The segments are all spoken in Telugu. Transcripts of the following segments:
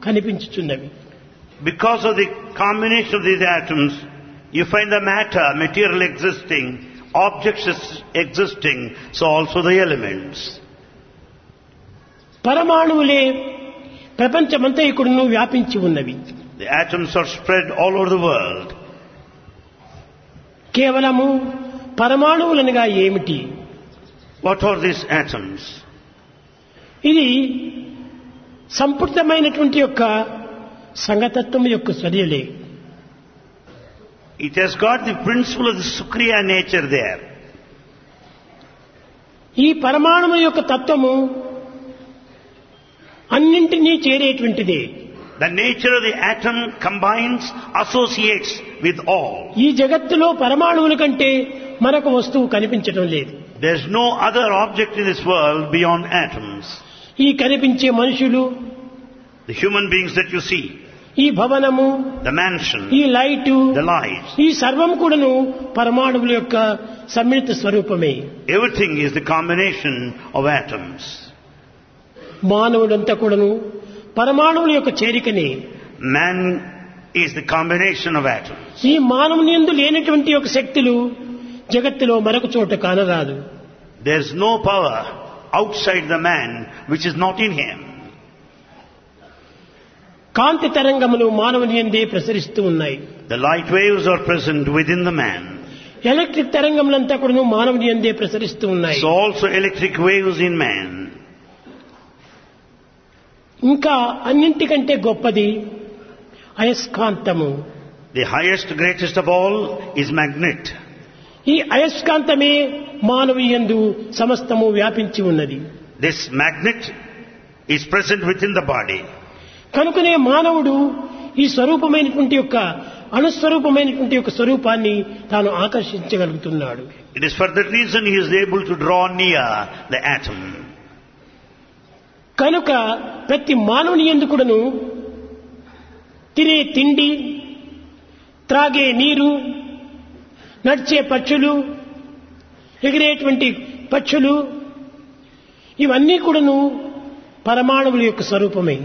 కనిపించుచున్నవి. Because of the combination of these atoms, you find the matter, material existing, objects existing, so also the elements. పరమాణువులే ప్రపంచమంతా ఇక్కడను వ్యాపించి ఉన్నవి. The atoms are spread all over the world. కేవలము పరమాణువులనగా ఏమిటి? What are these atoms? ఇది సంపూర్ణమైనటువంటి యొక్క సంగతత్వం యొక్క చర్యలే. It has got the principle of the Sukriya nature there. ఈ పరమాణువు యొక్క తత్వము అన్నింటినీ చేరేటువంటిదే. The nature of the atom combines, associates with all. ఈ జగత్తులో పరమాణువుల కంటే మరొక వస్తువు కనిపించడం లేదు. There is no other object in this world beyond atoms. ఈ కనిపించే మనుషులు, The human beings that you see, ఈ భవనము, the mansion, ఈ లైటు, the lights, ఈ సర్వం కూడాను పరమాణువుల యొక్క సమ్మిళిత స్వరూపమే. everything is the combination of atoms. మానవుడంతా కూడాను పరమాణువుల యొక్క చేరికనే. Man is the combination of atoms. ఈ మానవుని యందు లేనటువంటి యొక్క శక్తులు జగత్తులో మరొక చోట కానరాదు. There is no power outside the man which is not in him. కాంతి తరంగములు మానవుని యందే ప్రసరిస్తూ ఉన్నాయి. The light waves are present within the man. Electric తరంగములంతా కూడాను మానవుని యందే ప్రసరిస్తూ ఉన్నాయి. So also electric waves in man. ఇంకా అన్నింటికంటే గొప్పది అయస్కాంతము. The highest, greatest of all is magnet. ఈ అయస్కాంతమే మానవీయందు సమస్తము వ్యాపించి ఉన్నది. This magnet is present within the body. కనుకనే మానవుడు ఈ స్వరూపమైనటువంటి యొక్క అణుస్వరూపమైనటువంటి యొక్క స్వరూపాన్ని తాను ఆకర్షించగలుగుతున్నాడు. It is for that reason he is able to draw near the atom. కనుక ప్రతి మానవుని యందు కూడాను తినే తిండి, త్రాగే నీరు, నడిచే పక్షులు, ఎగిరేటువంటి పక్షులు ఇవన్నీ కూడాను పరమాణువుల యొక్క స్వరూపమే.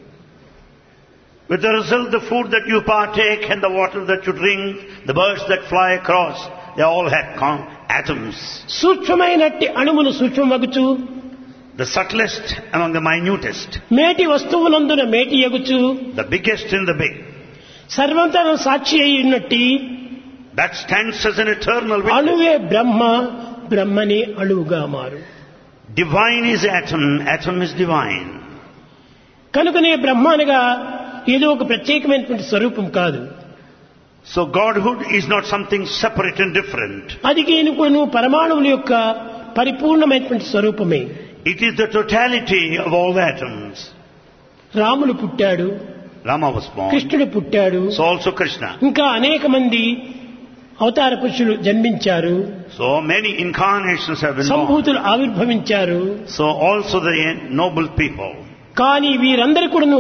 With the result, the food that you partake and the water that you drink, the birds that fly across, they all have atoms. సూక్ష్మమైనట్టి అణువులు సూక్ష్మమగుచు, The subtlest among the minutest, మేటి వస్తువులందున మేటి ఎగుచు, the biggest in the big, సర్వంతా సాక్షి అయి ఉన్నట్టి that stands as an eternal witness. అణువే బ్రహ్మ, బ్రహ్మనే అణువుగా మారు. Divine is atom, atom is divine. కనుకనే బ్రహ్మ అనగా ఏదో ఒక ప్రత్యేకమైనటువంటి స్వరూపం కాదు. So Godhood is not something separate and different. అది కేనుకొను పరమాణువుల యొక్క పరిపూర్ణమైనటువంటి స్వరూపమే. It is the totality of all the atoms. రాముడు పుట్టాడు, Rama was born. కృష్ణుడు పుట్టాడు, So also Krishna. ఇంకా అనేక మంది అవతార పురుషులు జన్మించారు, So many incarnations have been born. సంభూతులు ఆవిర్భవించారు. So also the noble people. కానీ వీరందరూ కూడాను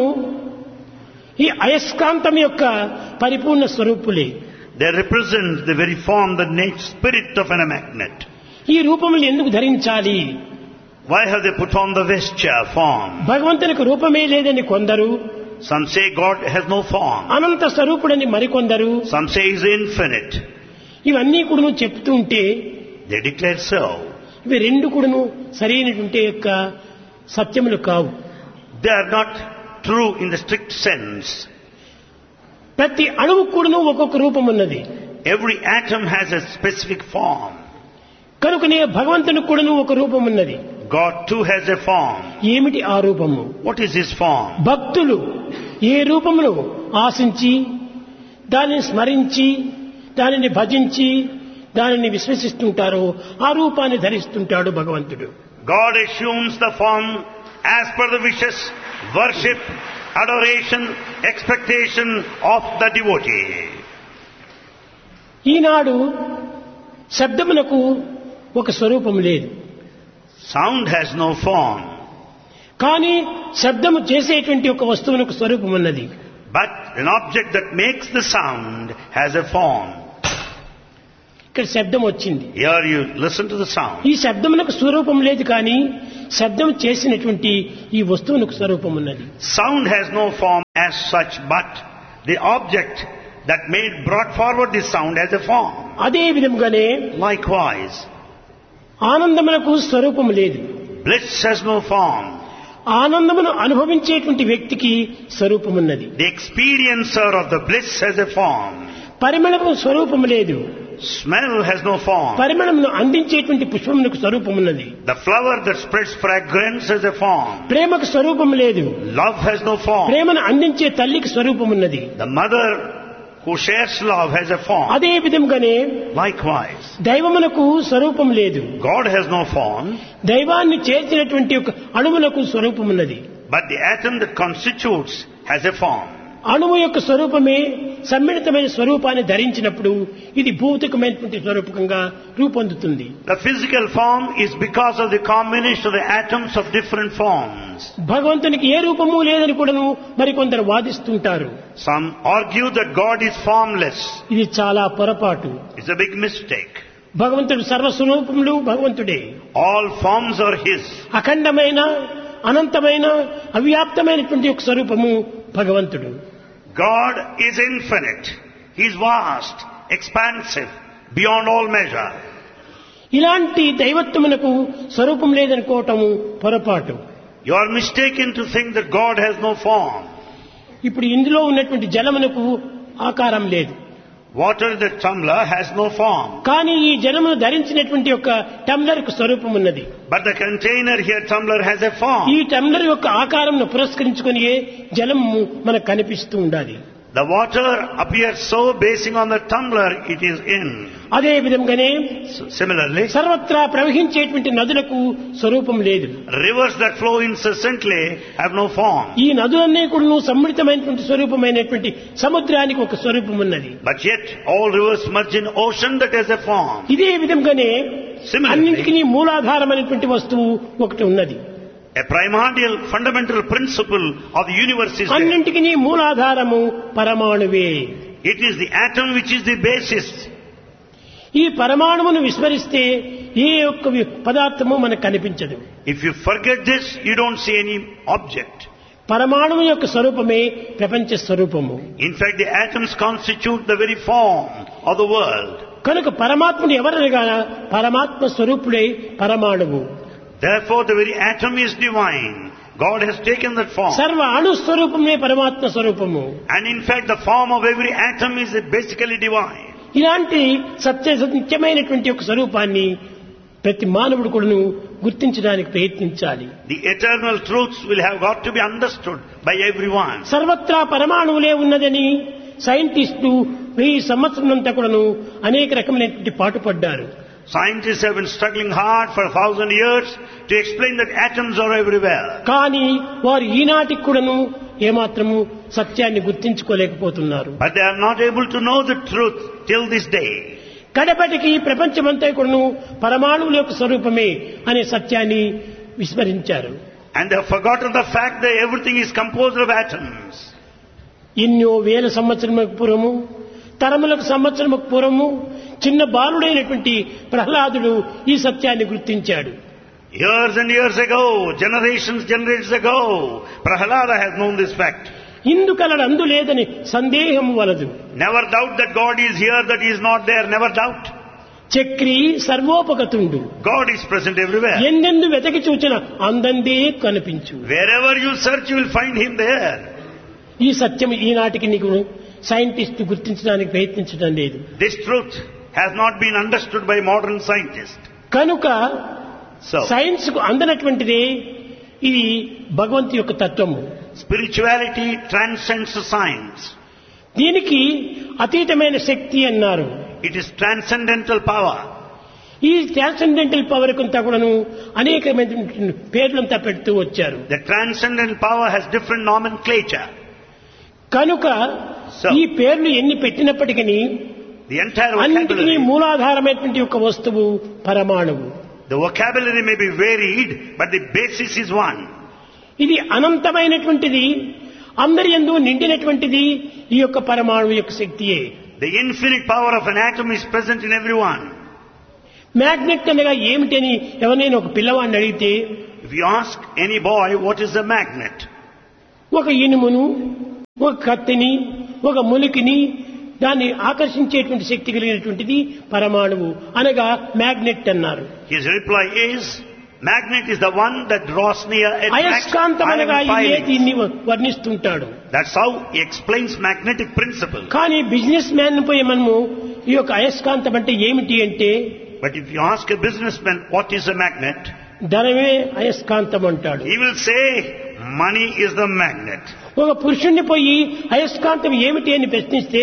ఈ అయస్కాంతం యొక్క పరిపూర్ణ స్వరూపులే. They represent the very form, the spirit of a magnet. ఈ రూపములు ఎందుకు ధరించాలి? Why have they put on the vesture form? భగవంతునికి రూపమే లేదని కొందరు, Some say God has no form. అనంత స్వరూపుడని మరికొందరు, Some say He is infinite. ఇవన్నీ కూడాను చెప్తూ ఉంటే They declare so. ఇవి రెండు కూడాను సరైనటువంటి యొక్క సత్యములు కావు. They are not true in the strict sense. ప్రతి అణువు కూడాను ఒక్కొక్క రూపం ఉన్నది. Every atom has a specific form. కనుకనే భగవంతునికి కూడాను ఒక రూపం ఉన్నది. God too has a form. ఏమిటి ఆ రూపము? What is His form? భక్తులు ఏ రూపమును ఆశించి, దానిని స్మరించి, దానిని భజించి, దానిని విశ్వసిస్తుంటారో ఆ రూపాన్ని ధరిస్తుంటాడు భగవంతుడు. God assumes the form as per the wishes, worship, adoration, expectation of the devotee. ఈనాడు శబ్దమునకు ఒక స్వరూపం లేదు. Sound has no form. కానీ శబ్దము చేసేటువంటి ఒక వస్తువునకు స్వరూపం ఉన్నది. But an object that makes the sound has a form. ఇక్కడ శబ్దం వచ్చింది. Here you listen to the sound. ఈ శబ్దమునకు స్వరూపం లేదు, కానీ శబ్దం చేసినటువంటి ఈ వస్తువునకు స్వరూపం ఉన్నది. Sound has no form as such, but the object that brought forward this sound has a form. అదే విధంగానే Likewise, ఆనందమునకు స్వరూపం లేదు. bliss has no form. ఆనందమును అనుభవించేటువంటి వ్యక్తికి స్వరూపం ఉన్నది. The experiencer of the bliss has a form. పరిమళము స్వరూపం లేదు. Smell has no form. పరిమళమును అందించేటువంటి పుష్పమునకు స్వరూపం ఉన్నది. The flower that spreads fragrance has a form. ప్రేమకు స్వరూపం లేదు. Love has no form. ప్రేమను అందించే తల్లికి స్వరూపం ఉన్నది. The mother who shares love has a form. అదే విధంగానే Likewise, దైవమునకు స్వరూపం లేదు. God has no form, దైవాన్ని చేర్చినటువంటి ఒక అణువునకు స్వరూపం ఉన్నది. but the atom that constitutes has a form. అణువు యొక్క స్వరూపమే సమ్మిళితమైన స్వరూపాన్ని ధరించినప్పుడు ఇది భౌతికమైనటువంటి స్వరూపంగా రూపొందుతుంది. The physical form is because of the combination of the atoms of different forms. భగవంతునికి ఏ రూపము లేదని కూడాను మరికొందరు వాదిస్తుంటారు. Some argue that God is formless. ఇది చాలా పొరపాటు. It's a big mistake. భగవంతుడు సర్వస్వరూపములు భగవంతుడే. All forms are His. అఖండమైన అనంతమైన అవ్యాప్తమైనటువంటి ఒక స్వరూపము భగవంతుడు. God is infinite. He is vast, expansive, beyond all measure. ఇలాంటి దైవత్వమునకు స్వరూపం లేదనుకోవటము పొరపాటు. You are mistaken to think that God has no form. ఇప్పుడు ఇందులో ఉన్నటువంటి జలమునకు ఆకారం లేదు. Water in the tumbler has no form. కానీ ఈ జలమును ధరించినటువంటి ఒక టంబ్లర్ కు స్వరూపం ఉన్నది. But the container here, tumbler, has a form. ఈ టంబ్లర్ యొక్క ఆకారంను పురస్కరించుకొని జలము మనకు కనిపిస్తూ ఉండాలి. The water appears so basing on the tumbler it is in. అదే విధంగానే Similarly, సర్వత్రా ప్రవహించేటువంటి నదులకు స్వరూపం లేదు. rivers that flow incessantly have no form. ఈ నదులన్నీ కూడా సమ్మిళితమైనటువంటి స్వరూపమైనటువంటి సముద్రానికి ఒక స్వరూపం ఉన్నది. But yet all rivers merge in ocean that has a form. ఇదే విధంగానే Similarly, అన్నింటికీ మూలాధారమైనటువంటి వస్తువు ఒకటి ఉన్నది. a primordial fundamental principle of the universe is there. అన్నింటికీ మూలాధారము పరమాణువే. It is the atom which is the basis. ఈ పరమాణువును విస్మరిస్తే ఏ ఒక్క పదార్థము మనకు కనిపించదు. If you forget this, you don't see any object. పరమాణువు యొక్క స్వరూపమే ప్రపంచ స్వరూపము. In fact, the atoms constitute the very form of the world. కనుక పరమాత్ముడు ఎవరనగా పరమాత్మ స్వరూపుడే పరమాణువు. Therefore, the very atom is divine. God has taken that form. సర్వ అణు స్వరూపమే పరమాత్మ స్వరూపము. And in fact, the form of every atom is basically divine. ఇలాంటి సత్యమైనటువంటి ఒక స్వరూపాన్ని ప్రతి మానవుడు కూడాను గుర్తించడానికి ప్రయత్నించాలి. The eternal truths will have got to be understood by everyone. సర్వత్రా పరమాణువులే ఉన్నదని సైంటిస్టులు 1000 సంవత్సరాలంతా కూడాను అనేక రకమైనటువంటి పాటుపడ్డారు. Scientists have been struggling hard for 1000 years to explain that atoms are everywhere. కానీ వారు ఈనాటికి కూడాను ఏమాత్రము సత్యాన్ని గుర్తించుకోలేకపోతున్నారు. But they are not able to know the truth till this day. కడపటికి ప్రపంచమంతా కూడాను పరమాణువుల యొక్క స్వరూపమే అనే సత్యాన్ని విస్మరించారు. And they have forgotten the fact that everything is composed of atoms. ఎన్నో వేల సంవత్సరములకు పూర్వము, తరములకు సంవత్సరములకు పూర్వము చిన్న బాలుడైనటువంటి ప్రహ్లాదుడు ఈ సత్యాన్ని గుర్తించాడు. Years and years ago, generations ago, Prahalada has known this fact. ఇందుకలడు అందు లేదని సందేహము వలదు. Never doubt that God is here, that He is not there. Never doubt. Chakri సర్వోపగతుండు. God is present everywhere. ఎందెందు వెతకి చూచిన అందందే కనిపించు. Wherever you search, you will find Him there. ఈ సత్యం ఈనాటికి నీకు సైంటిస్ట్ గుర్తించడానికి ప్రయత్నించడం లేదు. This truth has not been understood by modern scientists. కనుక So, సైన్స్ కు అందనటువంటిదే ఇది భగవంతు యొక్క తత్వము. spirituality transcends science. దీనికి అతీతమైన శక్తి అన్నారు. It is transcendental power. ఈ ట్రాన్సెండెంటల్ పవర్ కొంత కూడాను అనేకమైన పేర్లంతా పెడుతూ వచ్చారు. The transcendental power has different nomenclature. కనుక ఈ పేర్లు ఎన్ని పెట్టినప్పటికీ The entire అన్నిటికీ vocabulary, మూలాధారమైనటువంటి ఒక వస్తువు పరమాణువు. the vocabulary may be varied, but the basis is one. ఇది అనంతమైనటువంటిది, అందరి యందు నిండినటువంటిది ఈ యొక్క పరమాణువు యొక్క శక్తియే. The infinite power of an atom is present in everyone. Magnet అనగా ఏమిటి అని ఎవరైనా ఒక పిల్లవాడిని అడిగితే If you ask any boy what is a magnet, ఒక ఇనుమును, ఒక కత్తిని, ఒక ములికిని దాన్ని ఆకర్షించేటువంటి శక్తి కలిగినటువంటిది పరమాణువు అనగా మ్యాగ్నెట్ అన్నారు. his reply is, magnet is the one that draws near, attracts అయస్కాంతం అనగా iron ఇదే filings. దీన్ని వర్ణిస్తుంటాడు. That's how he explains magnetic principle. కానీ బిజినెస్ మ్యాన్ పోయి మనము ఈ యొక్క అయస్కాంతం అంటే ఏమిటి అంటే But if you ask a businessman what is a magnet, ధనమే అయస్కాంతం అంటాడు. he will say money is the magnet. ఒక పురుషుణ్ణి పోయి అయస్కాంతం ఏమిటి అని ప్రశ్నిస్తే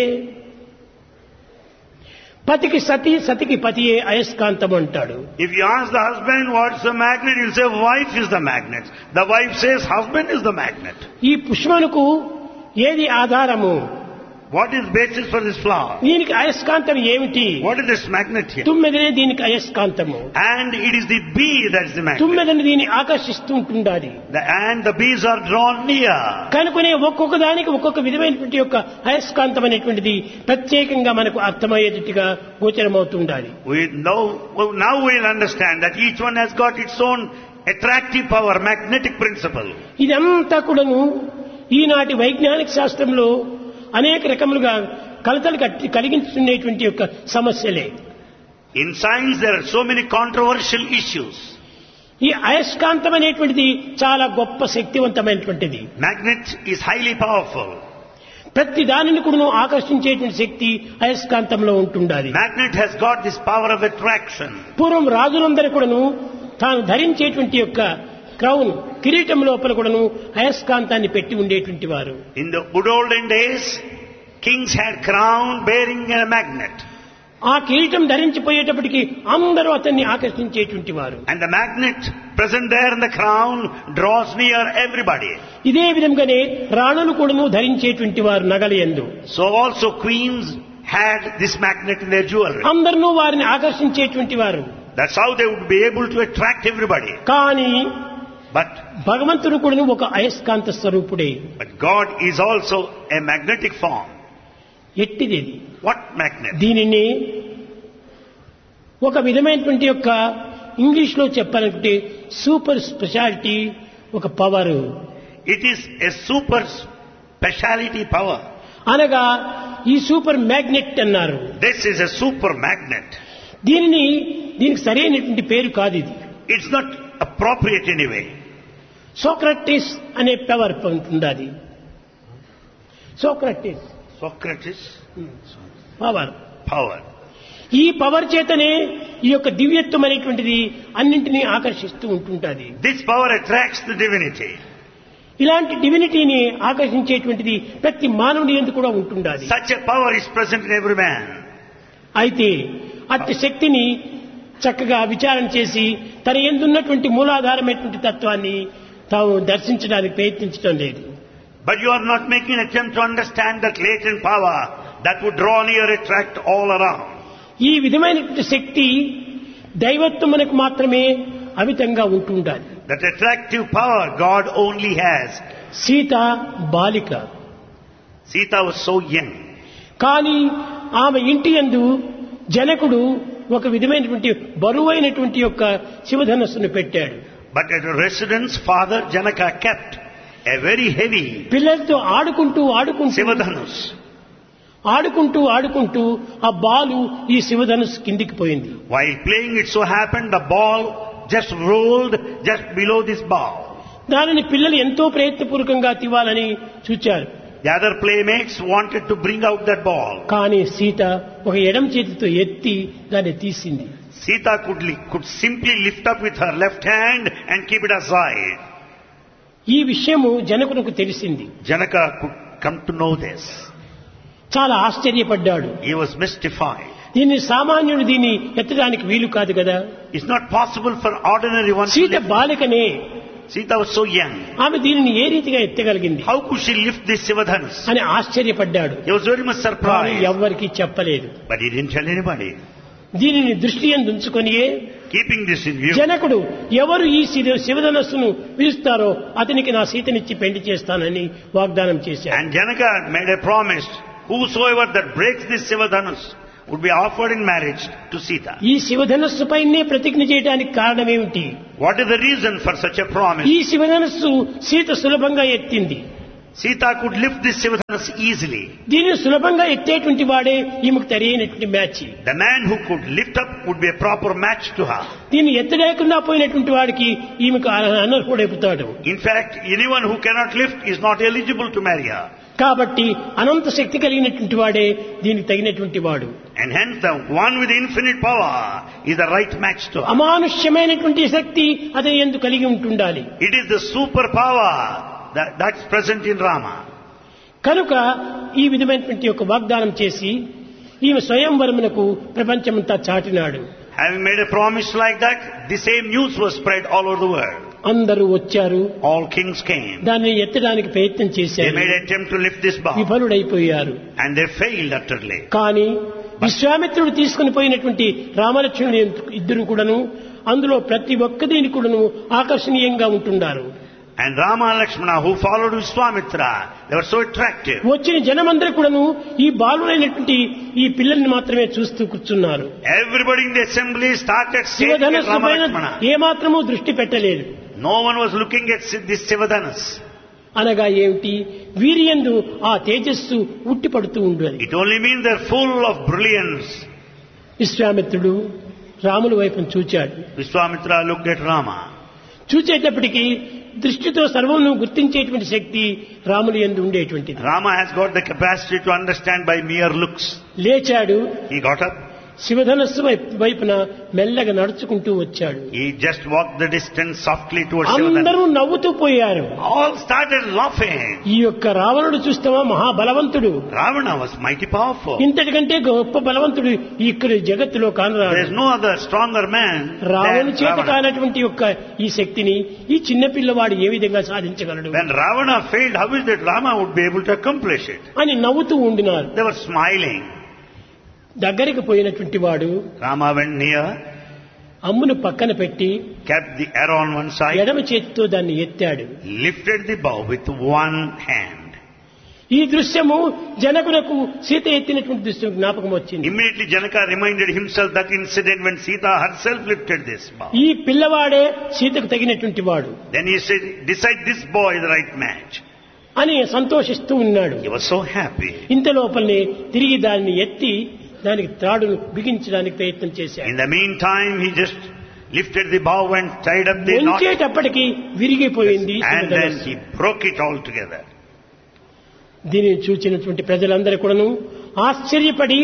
పతికి సతి, సతికి పతియే అయస్కాంతం అంటాడు. If you ask the husband what's the magnet, he'll say wife is the magnet. The wife says husband is the magnet. ఈ పుష్పమునకు ఏది ఆధారము? What is basis for this flower? దీనికి అయస్కాంతం ఏమిటి? What is this magnet here? తుమ్మెదనే దీనికి అయస్కాంతము. And it is the bee that is the magnet. తుమ్మెదని దీన్ని ఆకర్షిస్తూ ఉంటుండాలి. And the bees are drawn near. కనుకనే ఒక్కొక్క దానికి ఒక్కొక్క విధమైనటువంటి యొక్క అయస్కాంతం అనేటువంటిది ప్రత్యేకంగా మనకు అర్థమయ్యేటట్టుగా గోచరమవుతుండాలి. Now we'll understand that each one has got its own attractive power, magnetic principle. ఇదంతా కూడాను ఈనాటి వైజ్ఞానిక శాస్త్రంలో అనేక రకములుగా కలతలు కలిగించుకునేటువంటి యొక్క సమస్యలే. In science there are so many controversial issues. ఈ అయస్కాంతం అనేటువంటిది చాలా గొప్ప శక్తివంతమైనటువంటిది. Magnet is highly powerful. ప్రతి దానిని కూడా ఆకర్షించేటువంటి శక్తి అయస్కాంతంలో ఉంటుండాలి. Magnet has got this power of attraction. పూర్వం రాజులందరూ కూడాను తాను ధరించేటువంటి యొక్క క్రౌన్, కిరీటం లోపల కూడాను అయస్కాంతాన్ని పెట్టి ఉండేటువంటి వారు. In the good olden days, kings had crown bearing a magnet. ఆ కిరీటం ధరించిపోయేటప్పటికి అందరూ అతన్ని ఆకర్షించేటువంటి వారు. And the magnet present there in the crown draws near everybody. ఇదే విధంగానే రాణులు కూడాను ధరించేటువంటి వారు నగలయందు. So also queens had this magnet in their jewelry. అందరూ వారిని ఆకర్షించేటువంటి వారు. That's how they would be able to attract everybody. కానీ But భగవంతుడు కూడాను ఒక అయస్కాంత స్వరూపుడే. God is also a magnetic form. ఎట్టిది? What magnet? దీనిని ఒక విధమైనటువంటి యొక్క ఇంగ్లీష్ లో చెప్పాలంటే సూపర్ స్పెషాలిటీ, ఒక power. It is a super speciality power. అనగా ఈ సూపర్ మ్యాగ్నెట్ అన్నారు. This is a super magnet. దీనికి సరైనటువంటి పేరు కాదు ఇది. It's not appropriate anyway. Socrates అనే పవర్ ఉంటుంది. Socrates power. power. ఈ పవర్ చేతనే ఈ యొక్క దివ్యత్వం అనేటువంటిది అన్నింటినీ ఆకర్షిస్తూ ఉంటుంటుంది. This power attracts the divinity. ఇలాంటి డివినిటీని ఆకర్షించేటువంటిది ప్రతి మానవుడి యందు కూడా ఉంటుండాలి. Such a power is present in every man. అయితే అట్టి శక్తిని చక్కగా విచారణ చేసి తన యందున్నటువంటి మూలాధారమైనటువంటి తత్వాన్ని తాము దర్శించడానికి ప్రయత్నించడం లేదు. But you are not making an attempt to understand that latent power that would draw near, attract all around. ఈ విధమైనటువంటి శక్తి దైవత్వమునకు మాత్రమే అమితంగా ఉంటుండాలి. That attractive power God only has. Sita బాలిక. Sita was so young. కానీ ఆమె ఇంటి యందు జనకుడు ఒక విధమైనటువంటి బరువైనటువంటి యొక్క శివధనస్సును పెట్టాడు. But at her residence, Father Janaka kept a very heavy పిల్లలతో ఆడుకుంటూ Sivadhanus. ఆడుకుంటూ ఆ బాలు ఈ శివధనుస్సు కిందికి పోయింది. While playing, it so happened the ball just rolled just below this ball. దానిని పిల్లలు ఎంతో ప్రయత్నపూర్వకంగా తీవాలని చూచారు. The other playmates wanted to bring out that ball. కానీ సీత ఒక ఎడమ చేతితో ఎత్తి దాన్ని తీసింది. Sita could simply lift up with her left hand and keep it aside. ఈ విషయము జనకునికి తెలిసింది. Janaka could come to know this. చాలా ఆశ్చర్యపడ్డాడు. He was mystified. దీన్ని సామాన్యుడు దీన్ని ఎత్తడానికి వీలు కాదు కదా. It's not possible for ordinary one to Sita lift. బాలికనే. Sita was so young. ఆమె దీనిని ఏ రీతిగా ఎత్తగలిగింది How could she lift this Sivadhanus? అని ఆశ్చర్యపడ్డాడు. He was very much కానీ surprised. ఎవ్వరికీ చెప్పలేదు. But he didn't tell anybody. దీనిని దృష్టి యందు ఉంచుకొనియే Keeping this in view, జనకుడు ఎవరు ఈ శివధనస్సును పిలుస్తారో అతనికి నా సీతనిచ్చి పెళ్లి చేస్తానని వాగ్దానం చేశాడు. and Janaka made a promise Whosoever that breaks this Sivadhanus would be offered in marriage to Sita. ఈ శివధనస్సు పైనే ప్రతిజ్ఞ చేయడానికి కారణం ఏమిటి? What is the reason for such a promise? ఈ శివధనస్సు సీత సులభంగా ఎత్తింది. Sita could lift this Sivadhanus easily. దీన్ని సులభంగా ఎత్తేటువంటి వాడే ఈమెకు సరైనటువంటి match. The man who could lift up would be a proper match to her. దీన్ని ఎత్తలేకుండా పోయినటువంటి వాడికి ఈమెకు అనర్హుడైపోతాడు. In fact, anyone who cannot lift is not eligible to marry her. కాబట్టి అనంత శక్తి కలిగినటువంటి వాడే దీనికి తగినటువంటి వాడు. And hence the one with infinite power is the right match to her. అమానుష్యమైనటువంటి శక్తి అతని యందు కలిగి ఉంటుండాలి. It is the super power that's present in Rama. కనుక ఈ విధమైనటువంటి ఒక వాగ్దానం చేసి ఈమె స్వయంవరమునకు ప్రపంచమంతా చాటినాడు. Having made a promise like that, the same news was spread all over the world. అందరూ వచ్చారు. All kings came. దాన్ని ఎత్తడానికి ప్రయత్నం They చేశారు. made an attempt to lift this bow. విఫలుడైపోయారు. And they failed utterly. కానీ విశ్వామిత్రుడు తీసుకుని పోయినటువంటి రామలక్ష్మణుడు ఇద్దరు కూడాను అందులో ప్రతి ఒక్క దీని కూడాను ఆకర్షణీయంగా ఉంటున్నారు. And Rama and Lakshmana who followed Vishwamitra, they were so attractive. వచ్చిన జనమందరూ కూడాను ఈ బాలుడైనటువంటి ఈ పిల్లల్ని మాత్రమే చూస్తూ కూర్చున్నారు. Everybody in the assembly started staring at శివధనస్సు Rama పైన Lakshmana. ఏమాత్రము దృష్టి పెట్టలేదు. No one was looking at this Sivadhanus. అనగా ఏమిటి? వీరియందు ఆ తేజస్సు ఉట్టిపడుతూ ఉండేది. It only means they're full of brilliance. విశ్వామిత్రుడు రాముల వైపును చూచాడు. Vishwamitra looked at Rama. చూచేటప్పటికి దృష్టితో సర్వమును గుర్తించేటువంటి శక్తి రాముని యందు ఉండేటువంటిది. Rama has got the capacity to understand by mere looks. లేచాడు. He got up. శివధనస్సు వైపున మెల్లగా నడుచుకుంటూ వచ్చాడు. He just walked the distance softly towards Sivadhanus. అందరూ నవ్వుతూ పోయారు. All started laughing. ఈ యొక్క రావణుడు చూస్తావా మహాబలవంతుడు. Ravana was mighty powerful. ఇంతటికంటే గొప్ప బలవంతుడు ఇక్కడ జగత్తులో కానరాడు. There is no other stronger man రావణు than చేత Ravana. కానటువంటి యొక్క ఈ శక్తిని ఈ చిన్న పిల్లవాడు ఏ విధంగా సాధించగలడు When Ravana failed, how is that Rama would be able to accomplish it? అని నవ్వుతూ ఉండినారు. They were smiling. దగ్గరికి పోయినటువంటి వాడు Rama went near, అమ్మును పక్కన పెట్టి kept the arrow on one side, ఎడమ చేతితో దాన్ని ఎత్తాడు. lifted the bow with one hand. ఈ దృశ్యము జనకులకు సీత ఎత్తినటువంటి దృశ్యం జ్ఞాపకం వచ్చింది. Immediately Janaka reminded himself that incident when Sita herself lifted this bow. ఈ పిల్లవాడే సీతకు తగినటువంటి వాడు Then he said, decide this boy is the right match. అని సంతోషిస్తూ ఉన్నాడు. He was so happy. ఇంత లోపలనే తిరిగి దాన్ని ఎత్తి దానికి త్రాడును బిగించడానికి ప్రయత్నం చేశాడు. In the meantime, he just lifted the bow and tied up the knot. ఉంచేటప్పటికి విరిగిపోయింది. And then he broke it all together. దీనిని చూచినటువంటి ప్రజలందరూ కూడాను ఆశ్చర్యపడి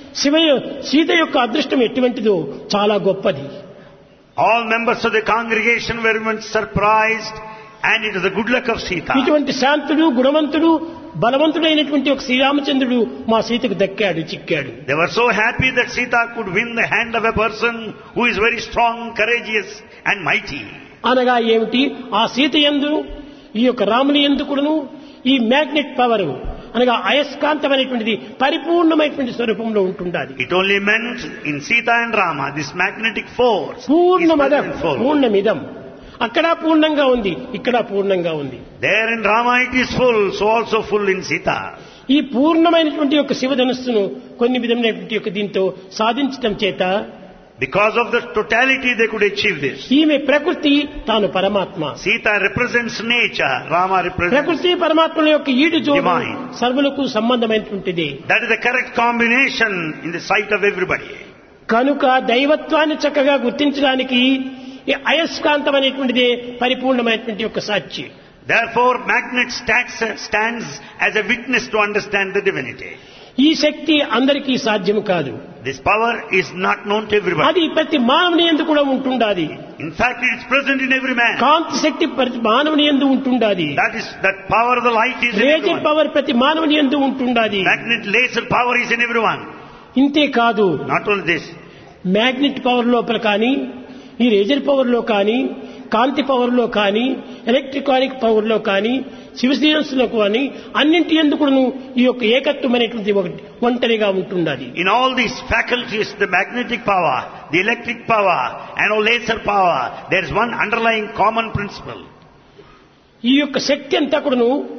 సీత యొక్క అదృష్టం ఎటువంటిదో చాలా గొప్పది. All members of the congregation were even surprised, and it was the good luck of Sita. ఇటువంటి శాంతుడు గుణవంతుడు బలవంతుడైనటువంటి ఒక శ్రీరామచంద్రుడు మా సీతకు దక్కాడు, చిక్కాడు. They were so happy that Sita could win the hand of a person who is very strong, courageous and mighty. అనగా ఏమిటి? ఆ సీత యందు ఈ యొక్క రాముని యందు కూడాను ఈ మ్యాగ్నెట్ పవర్ అనగా అయస్కాంతమైనటువంటిది పరిపూర్ణమైనటువంటి స్వరూపంలో ఉంటుండాలి. It only meant in Sita and Rama this magnetic force is పూర్ణమదం present full. పూర్ణమిదం. అక్కడ పూర్ణంగా ఉంది, ఇక్కడ పూర్ణంగా ఉంది. There in Rama it is full, so also full in Sita. ఈ పూర్ణమైనటువంటి యొక్క శివధనుస్సును కొన్ని విధమైనటువంటి యొక్క దీంతో సాధించటం చేత Because of the totality they could achieve this. ఈమె ప్రకృతి, తాను పరమాత్మ. Sita represents nature, Rama represents ప్రకృతి పరమాత్మల యొక్క ఈడు జోడు divine. సర్వులకు సంబంధమైనటువంటిది. That is the correct combination in the sight of everybody. కనుక దైవత్వాన్ని చక్కగా గుర్తించడానికి ఈ అయస్కాంతం అనేటువంటిదే పరిపూర్ణమైనటువంటి యొక్క సాక్షి. Therefore, magnet stands as a witness to understand the divinity. ఈ శక్తి అందరికీ సాధ్యం కాదు. This power is not known to everybody. అది ప్రతి మానవుని యందు కూడా ఉంటుండాది. In fact, it is present in every man. కాంతి శక్తి ప్రతి మానవుని యందు ఉంటుండాది. That power of the light is in laser everyone. Power ప్రతి మానవుని యందు ఉంటుండాది. Magnet laser power is in everyone. ఇంతే కాదు, Not only this, magnet power లోపల కానీ ఈ లేజర్ పవర్ లో కానీ కాంతి పవర్ లో కానీ ఎలక్ట్రికానిక్ పవర్ లో కానీ శివసీనస్ లో కానీ అన్నింటి ఎందుకు ఈ యొక్క ఏకత్వం అనేటువంటి ఒకటి ఒంటరిగా ఉంటుండాలి. in all these faculties, the magnetic power, the electric power and all laser power, there is one underlying common principle. ఈ యొక్క శక్తి అంతా కూడాను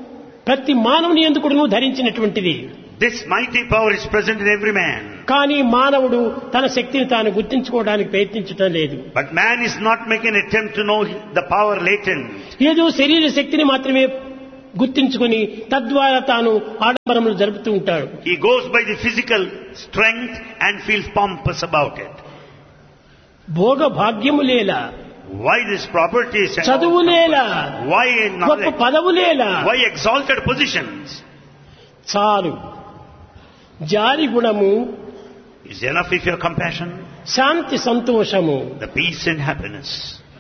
ప్రతి మానవుని యందు కూడాను ధరించినటువంటిది. This mighty power is present in every man. కానీ మానవుడు తన శక్తిని తాను గుర్తించుకోవడానికి ప్రయత్నించడం లేదు. But man is not making an attempt to know the power latent. ఏదో శరీర శక్తిని మాత్రమే గుర్తించుకొని తద్వారా తాను ఆడంబరములు జరుపుతూ ఉంటాడు. He goes by the physical strength and feels pompous about it. Bhoga భాగ్యములేలా, Why this properties? చదువులేలా, Why గొప్ప knowledge? పదవులేలా, Why exalted positions? చాలు. జాలి గుణము, Is enough if you have compassion, శాంతి సంతోషము, the peace and happiness.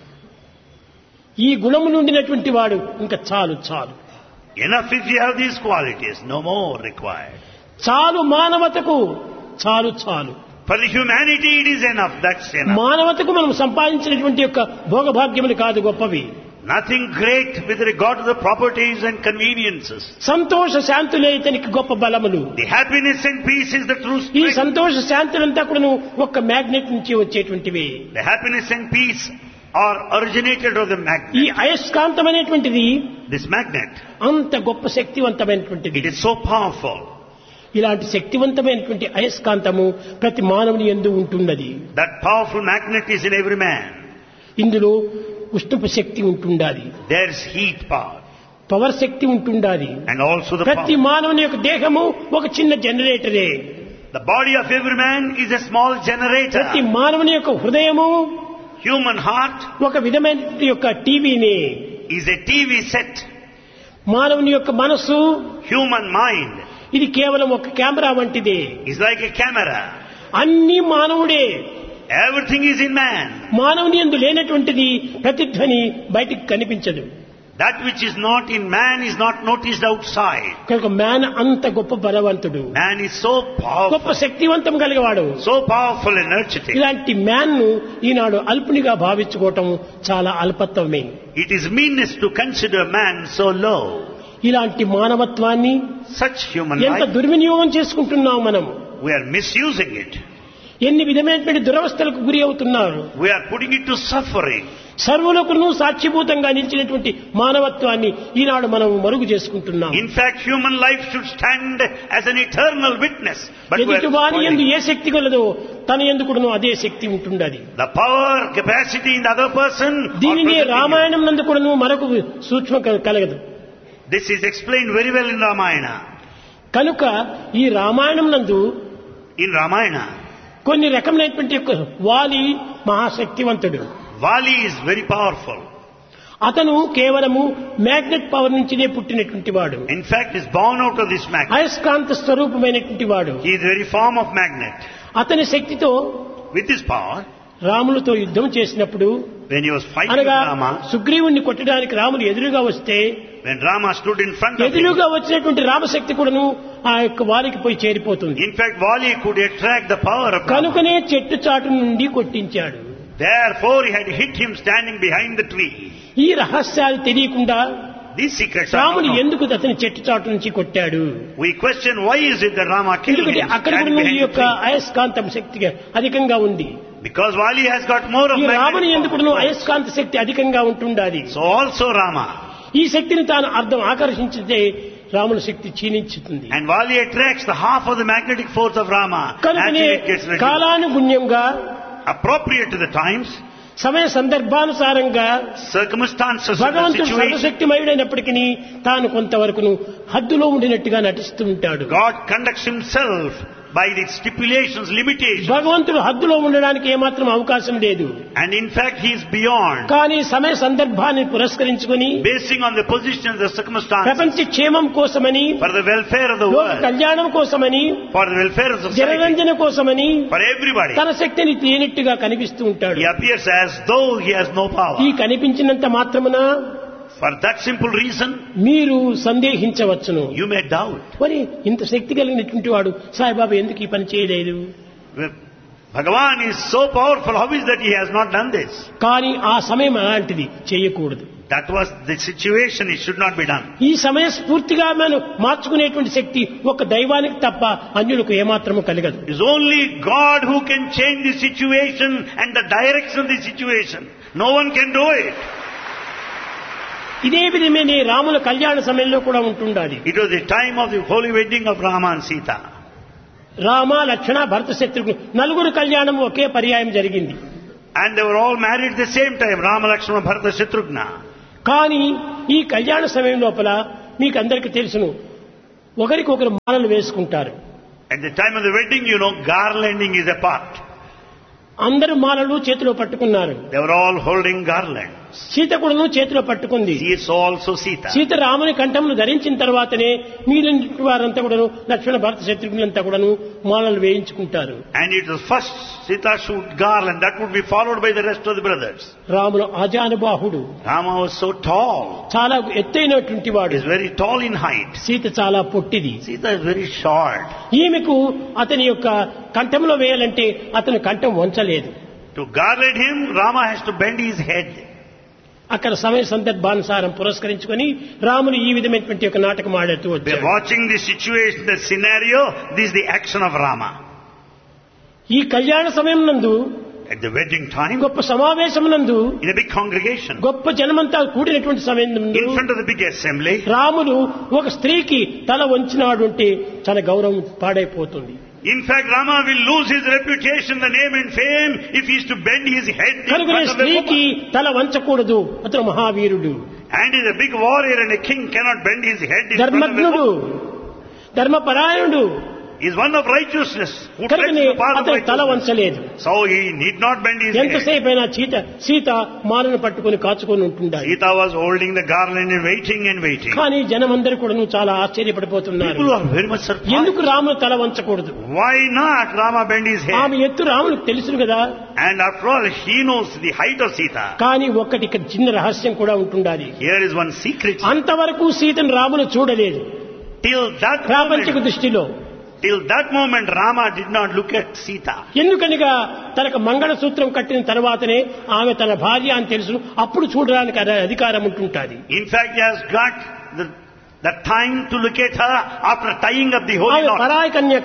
ఈ గుణము నుండినటువంటి వాడు ఇంకా చాలు చాలు. Enough if you have these qualities, no more required. చాలు మానవతకు, చాలు చాలు. For the humanity it is enough, that's enough. మానవతకు మనం సంపాదించినటువంటి యొక్క భోగభాగ్యములు కాదు గొప్పవి. Nothing great with regard to the properties and conveniences. సంతోష శాంతులే ఇతనికి గొప్ప బలములు. The happiness and peace is the true ఈ strength. సంతోష శాంతులంతా కూడా ఒక్క మ్యాగ్నెట్ నుంచి వచ్చేటువంటివి. The happiness and peace are originated of the ఈ magnet. అయస్కాంతమైనటువంటిది This magnet, అంత గొప్ప శక్తివంతమైనటువంటిది. it is so powerful. ఇలాంటి శక్తివంతమైనటువంటి అయస్కాంతము ప్రతి మానవుని యందు ఉంటున్నది. That powerful magnet is in every man. ఇందులో ఉష్ణపు శక్తి ఉంటుండాలి, There's heat power పవర్ శక్తి ఉంటుండాలి. and also the ప్రతి power. మానవుని యొక్క దేహము ఒక చిన్న జనరేటరే. The body of every man is a small generator. ప్రతి మానవుని యొక్క హృదయము Human heart ఒక విధమైన యొక్క టీవీని. is a TV set. మానవుని యొక్క మనస్సు Human mind ఇది కేవలం ఒక కెమెరా వంటిదే. is like a camera. అన్ని మానవుడే. Everything is in man. మానవుని యందు లేనటువంటిది ప్రతిధ్వని బయటికి కనిపించదు. That which is not in man is not noticed outside. కనుక మ్యాన్ అంత గొప్ప బలవంతుడు, Man is so గొప్ప powerful, శక్తివంతం కలిగేవాడు. so powerful and energetic. ఇలాంటి మ్యాన్ ను ఈనాడు అల్పునిగా భావించుకోవటం చాలా అల్పత్వమే. It is meanness to consider man so low. ఇలాంటి మానవత్వాన్ని Such human ఎంత life, దుర్వినియోగం చేసుకుంటున్నాం మనం. we are misusing it. ఎన్ని విధమైనటువంటి దురవస్థలకు గురి అవుతున్నారు. We are putting it to suffering. సర్వులకును సాక్షిభూతంగా నిలిచినటువంటి మానవత్వాన్ని ఈనాడు మనం మరుగు చేసుకుంటున్నాం. In fact, human life should stand as an eternal witness. But we ఎదుటి వారి యందు are ఏ శక్తి కలదో తన యందు కూడాను అదే శక్తి ఉంటుండది. the power, capacity in the other person. are దీనినే present in you. రామాయణం నందు కూడాను మరొక సూక్ష్మ కలగదు. This is explained very well in Ramayana. కనుక ఈ రామాయణం నందు In Ramayana, కొన్ని రకమైనటువంటి యొక్క వాలి మహాశక్తివంతుడు. Vali is very powerful. అతను కేవలము మ్యాగ్నెట్ పవర్ నుంచినే పుట్టినటువంటి వాడు. In fact, is born out of this magnet. అయస్కాంత స్వరూపమైనటువంటి వాడు. He is the very form of magnet. అతని శక్తితో With this power, రాములతో యుద్ధం చేసినప్పుడు, when he was fighting అనగా with Rama, సుగ్రీవుణ్ణి కొట్టడానికి రాములు ఎదురుగా వస్తే when Rama stood in front of him, ఎదురుగా వచ్చినటువంటి రామశక్తి కూడాను ఆ యొక్క వారికి పోయి చేరిపోతుంది. in fact, Vali could attract the power of Rama. కనుకనే చెట్టు చాటు నుండి కొట్టించాడు. Therefore, he had hit him standing behind the tree. ఈ రహస్యాలు తెలియకుండా These secrets are రాముడు not known. ఎందుకు అతని చెట్టు చాటు నుంచి కొట్టాడు? We question why is it that Rama killed ఎందుకంటే him అక్కడ standing కూడా ఈ behind the యొక్క tree? అయస్కాంతం శక్తిగా అధికంగా ఉంది. Because Vali has got more of ఈ రాముని magnet ఎందుకు power. అయస్కాంత శక్తి అధికంగా ఉంటుండాలి. So also Rama. ఈ శక్తిని తాను అర్థం ఆకర్షించితే రాముని శక్తి క్షీణించుతుంది. And Vali attracts the half of the magnetic force of Rama. కనుకనే Naturally it gets reduced. కాలానుగుణ్యంగా Appropriate to the times, సమయ సందర్భానుసారంగా circumstances, and the భగవంతుడు situation, సర్వశక్తిమయుడైనప్పటికీ తాను కొంతవరకును హద్దులో ఉండినట్టుగా నటిస్తూ ఉంటాడు. God conducts himself by the stipulations, limitations. భగవంతుడు హద్దులో ఉండడానికి ఏమాత్రం అవకాశం లేదు. And in fact, he is beyond. కానీ సమయ సందర్భాన్ని పురస్కరించుకొని Basing on the position of the circumstances, ప్రపంచ క్షేమం కోసమని, for the welfare of the లోక world, కళ్యాణం కోసమని, for the welfare of society, జనరంజన కోసమని for everybody, తన శక్తిని లేనట్టుగా కనిపిస్తూ ఉంటాడు. he appears as though he has no power. ఈ కనిపించినంత మాత్రమున For that simple reason, మీరు సందేహించవచ్చును. you may doubt. మరి ఇంత శక్తి కలిగినటువంటి వాడు సాయిబాబా ఎందుకు ఈ పని చేయలేదు? Bhagavan is so powerful, how is that he has not done this? కానీ ఆ సమయం అలాంటిది, చేయకూడదు. That was the situation, it should not be done. ఈ సమయ స్ఫూర్తిగా మనం మార్చుకునేటువంటి శక్తి ఒక దైవానికి తప్ప అన్యులకు ఏమాత్రము కలగదు. It is only God who can change the situation and the direction of the situation. No one can do it. ఇదే విధమైన రాముల కళ్యాణ సమయంలో కూడా ఉంటుండాలి. It was the time of the holy wedding of Rama and Sita. Rama, లక్ష్మణ, భరత, శత్రుఘ్న నలుగురు కళ్యాణం ఒకే పర్యాయం జరిగింది. And they were all married at the same time, Rama, Lakshmana, Bharata, Shatrughna. కానీ ఈ కళ్యాణ సమయం లోపల మీకు అందరికీ తెలుసును, ఒకరికొకరు మాలలు వేసుకుంటారు. At the time of the wedding, garlanding is a part. అందరూ మాలలు చేతిలో పట్టుకున్నారు. They were all holding garlands. Sita కూడాను చేతిలో పట్టుకుంది. She saw also Sita. Sita రాముని కంఠమును ధరించిన తర్వాతనే మిగిలిన వారంతా కూడాను లక్ష్మణ, భరత, శత్రుఘ్నులంతా కూడాను మాలలు వేయించుకుంటారు. And it was first Sita should garland, that would be followed by the rest of the brothers. రాముడు ఆజానుబాహుడు. Rama was so tall. చాలా ఎత్తైనటువంటి వాడు. He is very tall in height. Sita చాలా పొట్టిది. Sita is very short. ఈమెకు అతని యొక్క కంఠంలో వేయాలంటే అతని కంఠం వంచలేదు. To garland him, Rama has to bend his head. అక్కడ సమయ సందర్భానుసారం పురస్కరించుకొని రాములు ఈ విధమైనటువంటి ఒక నాటకం ఆడుతూ By వచ్చాడు. watching the situation, the scenario, this is the action of Rama. ఈ కళ్యాణ సమయం నందు, At the wedding time, గొప్ప సమావేశం నందు, in a big congregation, గొప్ప జనమంతా కూడినటువంటి సమయం నందు in front of the big assembly, Ramulu ఒక స్త్రీకి తల వంచినాడు అంటే చాలా గౌరవం పాడైపోతుంది. in fact, Rama will lose his reputation, the name and fame, if he is to bend his head in కనుక front of a స్త్రీకి woman. తల వంచకూడదు. అతను మహావీరుడు, And is a big warrior and a king cannot bend his head in front of a ధర్మజ్ఞుడు, woman. ధర్మపరాయణుడు. He is one of righteousness, who treads కనుకనే the path of అతను తల righteousness. వంచలేదు. So he need not bend his head. ఎంతసేపు అయినా సీత మాలను పట్టుకొని కాచుకొని ఉంటుండాలి. Sita was holding the garland and waiting. కానీ జనమందరూ కూడా చాలా ఆశ్చర్యపడిపోతున్నారు. People are very much surprised. ఎందుకు రాముడు తల వంచకూడదు? Why not Rama bend his head? ఆమె ఎత్తు రాముడికి తెలుసును కదా. And after all, he knows the height of Sita. కానీ ఒక్కటి ఇక్కడ చిన్న రహస్యం కూడా ఉంటుండాలి. Here is one secret. అంతవరకు సీతను రాముడు చూడలేదు. ప్రాపంచిక దృష్టిలో Till that moment, Rama did not look at Sita. ఎందుకనగా తనకు మంగళసూత్రం కట్టిన తర్వాతనే ఆమె తన భార్య అని తెలుసు, అప్పుడు చూడడానికి అధికారం ఉంటుంటుంది. In fact, he has got the time to look at her after tying up the holy ఆమె knot. పరాయి కన్యక.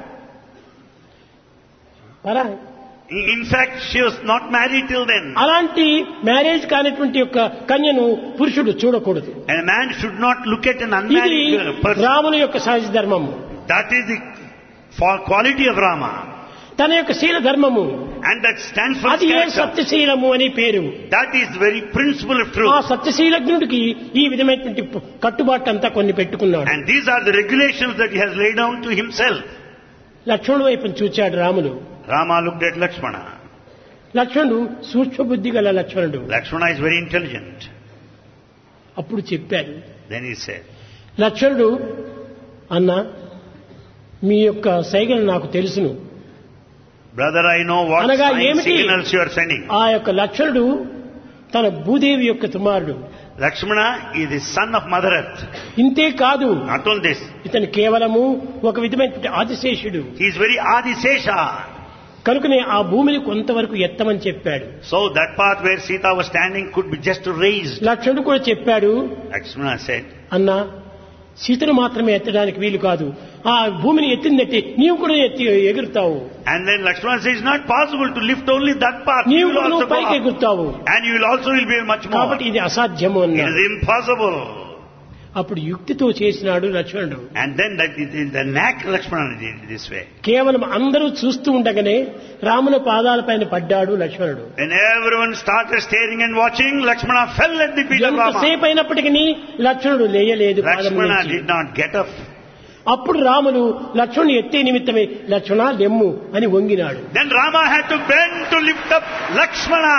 In fact, she was not married till then. అలాంటి మ్యారేజ్ కానిటువంటి యొక్క కన్యను పురుషుడు చూడకూడదు. And a man should not look at an ఇది unmarried person. రాముని యొక్క సహజ ధర్మము. That is the quality of Rama. తన యొక్క శీల ధర్మము. And that stands for అది ఏ character. సత్యశీలము అని పేరు. That is the very principle of truth. ఆ సత్యశీలజ్ఞుడికి ఈ విధమైనటువంటి కట్టుబాటు అంతా కొన్ని పెట్టుకున్నాడు. And these are the regulations that he has laid down to himself. లక్ష్మణుడు వైపు చూచాడు Ramulu. Rama looked at Lakshmana. లక్ష్మణుడు సూక్ష్మ బుద్ధి గల లక్ష్మణుడు. Lakshmana is very intelligent. అప్పుడు చెప్పాడు. Then he said, లక్ష్మణుడు, అన్న మీ యొక్క సైగలు నాకు తెలుసును. brother, I know what అనగా signs, ఏమిటి? signals you are sending. ఆ యొక్క లక్ష్మణుడు తన భూదేవి యొక్క కుమారుడు. Lakshmana is the son of Mother Earth. ఇంతే కాదు, Not only this, ఇతను కేవలము ఒక విధమైనటువంటి ఆదిశేషుడు. he is very Adisesha. కనుకనే ఆ భూమిని కొంతవరకు ఎత్తమని చెప్పాడు. So that part where Sita was standing could be just raised. లక్ష్మణుడు కూడా చెప్పాడు, Lakshmana said, అన్నా సీతను మాత్రమే ఎత్తడానికి వీలు కాదు, ఆ భూమిని ఎత్తిందట్టి నీవు కూడా ఎగురుతావు. and then Lakshmana says, it's not possible to lift only that part. You నీవు will కూడా also go పైకి up. ఎగురుతావు. And you will also be much more. కాబట్టి ఇది అసాధ్యము It అన్నాడు. is impossible. అప్పుడు యుక్తితో చేసినాడు లక్ష్మణుడు. And then that is the knack Lakshmana did this way. కేవలం అందరూ చూస్తూ ఉండగానే రాముని పాదాలపైన పడ్డాడు లక్ష్మణుడు. When everyone started staring and watching, Lakshmana fell at the feet of Rama. ఎంతసేపు అయినప్పటికీ లక్ష్మణుడు లేయలేదు పాదం Lakshmana నుంచి. did not get up. అప్పుడు రాముడు లక్ష్మణుని ఎత్తే నిమిత్తమే లక్ష్మణ లెమ్ము అని వంగినాడు. Then Rama had to bend to lift up Lakshmana.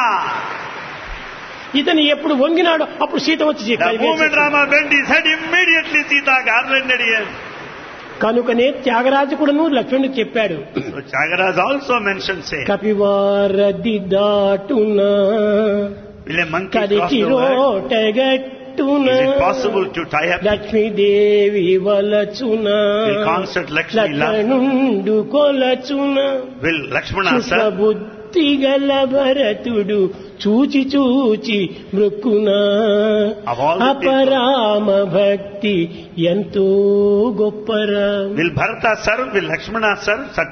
ఇతను ఎప్పుడు వంగినాడు అప్పుడు సీత వచ్చి The moment Rama bent his head, immediately Sita garlanded him. కనుకనే త్యాగరాజు కూడాను లక్ష్మణుడికి చెప్పాడు, So Tyagaraja also mentioned, say, కపివారది దాటునా will a monkey cross కరికి the world? రోటగట్టునా Is it possible to tie up? Lakshmidevi వలచునా Will constant Lakshmi love? లక్ష్మణుండు కొలచునా Will Lakshmana serve? బుద్ధిగల భరతుడు చూచి చూచి మృక్కునా Of all the అపరామ భక్తి ఎంతో గొప్పరా. Will Bharata serve? Will Lakshmana serve?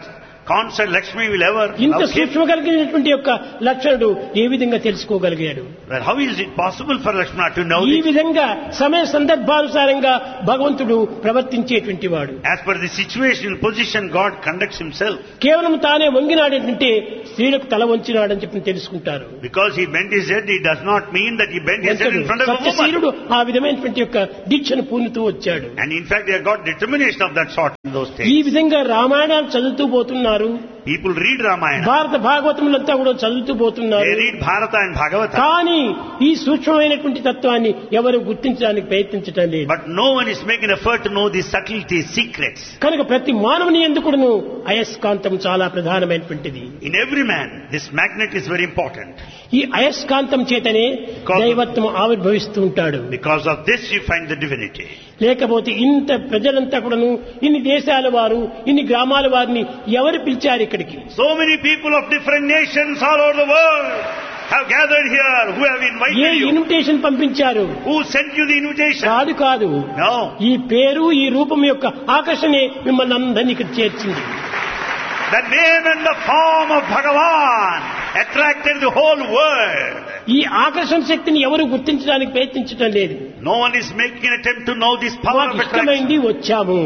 concept Lakshmi will ever ఇంత love him. సూక్ష్మ కలిగినటువంటి యొక్క లక్షణుడు ఏ విధంగా తెలుసుకోగలిగాడు? Well, how is it possible for Lakshmana to know ఈ this? విధంగా సమయ సందర్భానుసారంగా భగవంతుడు ప్రవర్తించేటువంటి వాడు. As per the situation, position, God conducts himself. కేవలం తానే వంగినాడంటే స్త్రీలకు తల వంచినాడని చెప్పి తెలుసుకుంటారు. Because he bent his head, it does not mean that he bent his head in front of a woman. సత్యశీలుడు ఆ విధమైనటువంటి యొక్క దీక్షను పూనుతూ వచ్చాడు. And in fact, they have got determination of that sort in those days. ఈ విధంగా రామాయణాలు చదువుతూ పోతున్నారు. People read Ramayana. భారత భాగవతములంతా కూడా చదువుతూ పోతున్నారు. They read Bharata and Bhagavata. కానీ ఈ సూక్ష్మమైనటువంటి తత్వాన్ని ఎవరు గుర్తించడానికి ప్రయత్నించడం లేదు. But no one is making effort to know the subtleties, secrets. కనుక ప్రతి మానవుని ఎందుకును అయస్కాంతం చాలా ప్రధానమైనటువంటిది. In every man, this magnet is very important. ఈ అయస్కాంతం చేతనే దైవత్వం ఆవిర్భవిస్తూ ఉంటాడు. Because of this you find the divinity. లేకపోతే ఇంత ప్రజలంతా కూడాను ఇన్ని దేశాల వారు ఇన్ని గ్రామాల వారిని ఎవరు పిలిచారు ఇక్కడికి? So many people of different nations all over the world have gathered here, who have A invited you. Invitation పంపించారు? Who sent you the invitation? కాదు. No. ఈ పేరు ఈ రూపం యొక్క ఆకర్షణే మిమ్మల్ని అందరినీ ఇక్కడ చేర్చింది. The name and the form of Bhagavan attracted the whole world. ఈ ఆకర్షణ శక్తిని ఎవరు గుర్తించడానికి ప్రయత్నించడం లేదు. No one is making an attempt to know this power మాకు of attraction. ఇష్టమైంది వచ్చాము.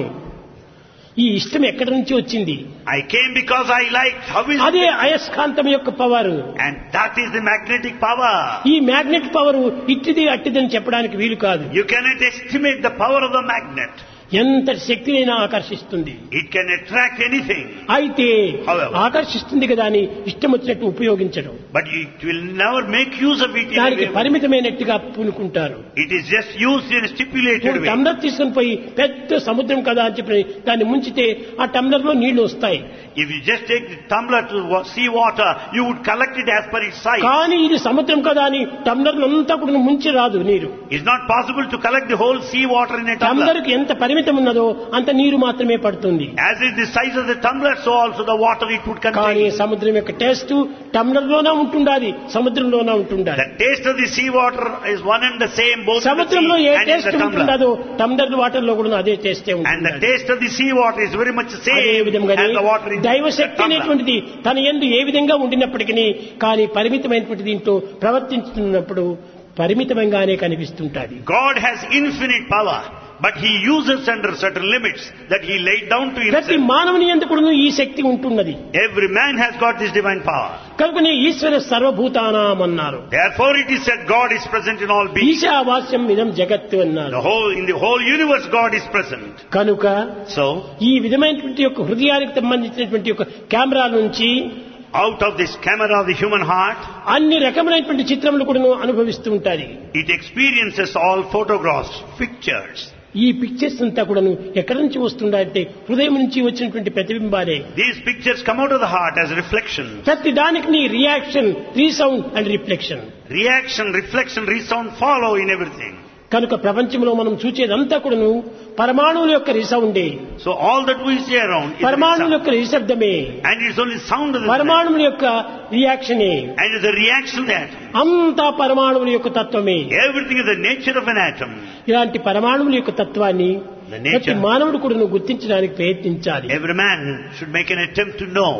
ఈ ఇష్టం ఎక్కడి నుంచి వచ్చింది? I came because I liked. How is అదే it? అయస్కాంతం యొక్క power. And that is the magnetic power. ఈ మ్యాగ్నెట్ పవర్ ఇట్టిది అట్టిదని చెప్పడానికి వీలు కాదు. You cannot estimate the power of the magnet. ఎంత శక్తినైనా ఆకర్షిస్తుంది. It can attract anything. అయితే However. ఆకర్షిస్తుంది కదా అని ఇష్టం వచ్చినట్టు ఉపయోగించడం. But it will never make use of it in a దానికి way. పరిమితమైనట్టుగా పూనుకుంటారు. It is just used in a stipulated way. Tumbler తీసుకుని పోయి పెద్ద సముద్రం కదా అని చెప్పి దాన్ని ముంచితే ఆ టంబ్లర్ లో నీళ్లు వస్తాయి. If you just take the tumbler to sea water, you would collect it as per its size. కానీ ఇది సముద్రం కదా అని టంబ్లర్ అంతా కూడా ముంచి రాదు నీరు. It's not possible to collect the whole sea water in a tumbler. Tumbler కి ఎంత పరిమితం ఉన్నదో అంత నీరు మాత్రమే పడుతుంది. As is the size of the tumbler, so also the water it would కానీ contain. సముద్రం యొక్క టేస్ట్ టంబ్లర్ లోనే ఉంటుండాలి, సముద్రంలోనే ఉంటుండాలి. The taste of the sea water is one and the same both in the సముద్రంలో ఏ sea and in taste the tumbler. ఉంటుందో టంబ్లర్ వాటర్ లో కూడా అదే టేస్టే And the ఉంటుంది. taste of the sea water is very much the అదే same విధంగా as the water in దైవశక్తి the tumbler. అనేటువంటిది తన యందు ఏ విధంగా ఉండినప్పటికీ కానీ పరిమితమైనటువంటి దీంట్లో ప్రవర్తించుతున్నప్పుడు పరిమితంగానే కనిపిస్తుంటాది. God has infinite power, but He uses under certain limits that He laid down to ప్రతి Himself. మానవుని యందు కూడా ఈ శక్తి ఉంటున్నది. Every man has got this divine power. కనుకనే ఈశ్వర సర్వభూతానాం అన్నారు. Therefore it is said God is present in all beings. ఈశావాస్యం ఇదం జగత్తు అన్నారు. In the whole universe God is present. కనుక So, ఈ విధమైనటువంటి యొక్క హృదయానికి సంబంధించినటువంటి యొక్క కెమెరా నుంచి out of this camera of the human heart, అన్ని రకమైనటువంటి చిత్రములు కూడా అనుభవిస్తూ ఉంటాయి. it experiences all photographs, pictures. ఈ పిక్చర్స్ అంతా కూడా ఎక్కడి నుంచి వస్తుందంటే హృదయం నుంచి వచ్చినటువంటి ప్రతిబింబాలే. These pictures come out of the heart as reflections. ప్రతి దానికి reaction, resound and reflection. Reaction, reflection, resound follow in everything. కనుక ప్రపంచంలో మనం చూచేదంతా కూడాను పరమాణువుల యొక్క రిసౌండే. So all that we see around is పరమాణువుల sound. యొక్క నిశ్శబ్దమే. And it's only sound of the పరమాణువుల యొక్క రియాక్షనే. and it's the reaction of the atom. అంతా పరమాణువుల యొక్క తత్వమే. Everything is the nature of an atom. ఇలాంటి పరమాణువుల యొక్క తత్వాన్ని The nature. ప్రతి మానవుడు కూడా గుర్తించడానికి ప్రయత్నించాలి. Every man should make an attempt to know.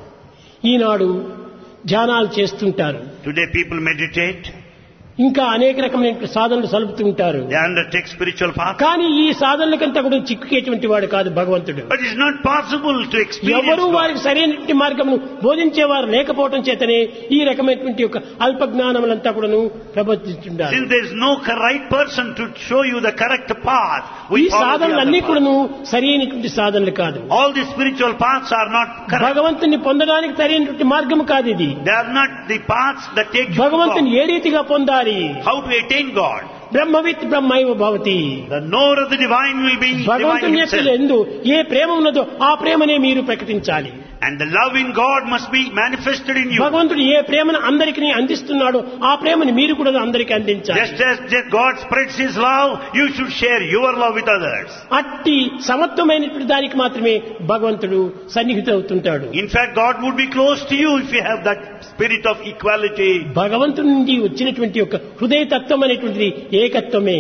ఈనాడు ధ్యానాలు చేస్తుంటారు. Today people meditate. ఇంకా అనేక రకమైన సాధనలు సలుపుతూ ఉంటారు. They undertake spiritual path. కానీ ఈ సాధనలకంతా కూడా చిక్కుకేటువంటి వాడు కాదు భగవంతుడు. But it's not possible to experience ఎవరు God. వారికి సరైనటువంటి మార్గమును బోధించేవారు లేకపోవటం చేతనే ఈ రకమైనటువంటి యొక్క అల్ప జ్ఞానములంతా కూడాను ప్రబోధిస్తుంటారు. Since there is no right person to show you the correct path, ఈ we follow the సాధనలన్నీ other path. కూడాను సరైనటువంటి సాధనలు కాదు. All the spiritual paths are not correct. భగవంతుని పొందడానికి సరైనటువంటి మార్గం కాదు ఇది. They are not the paths that take you to భగవంతుని God. ఏ రీతిగా పొందాలి? How to attain God. బ్రహ్మవిత్ బ్రహ్మైవ Bhavati. The knower of the divine will be divine భగవంతుని యొక్క himself. ఎందు ఏ ప్రేమ ఉన్నదో ఆ ప్రేమనే మీరు ప్రకటించాలి. And the love in God must be manifested in you. భగవంతుడు ఏ ప్రేమను అందరికీ అందిస్తున్నాడో ఆ ప్రేమను మీరు కూడా అందరికీ అందించాలి. Just as God spreads His love, you should share your love with others. అట్టి సమత్వమైనటువంటి దానికి మాత్రమే భగవంతుడు సన్నిహితుడవుతుంటాడు. In fact, God would be close to you if you have that spirit of equality. భగవంతుడి నుండి వచ్చినటువంటి యొక్క హృదయ తత్వం అనేటువంటిది ఏకత్వమే.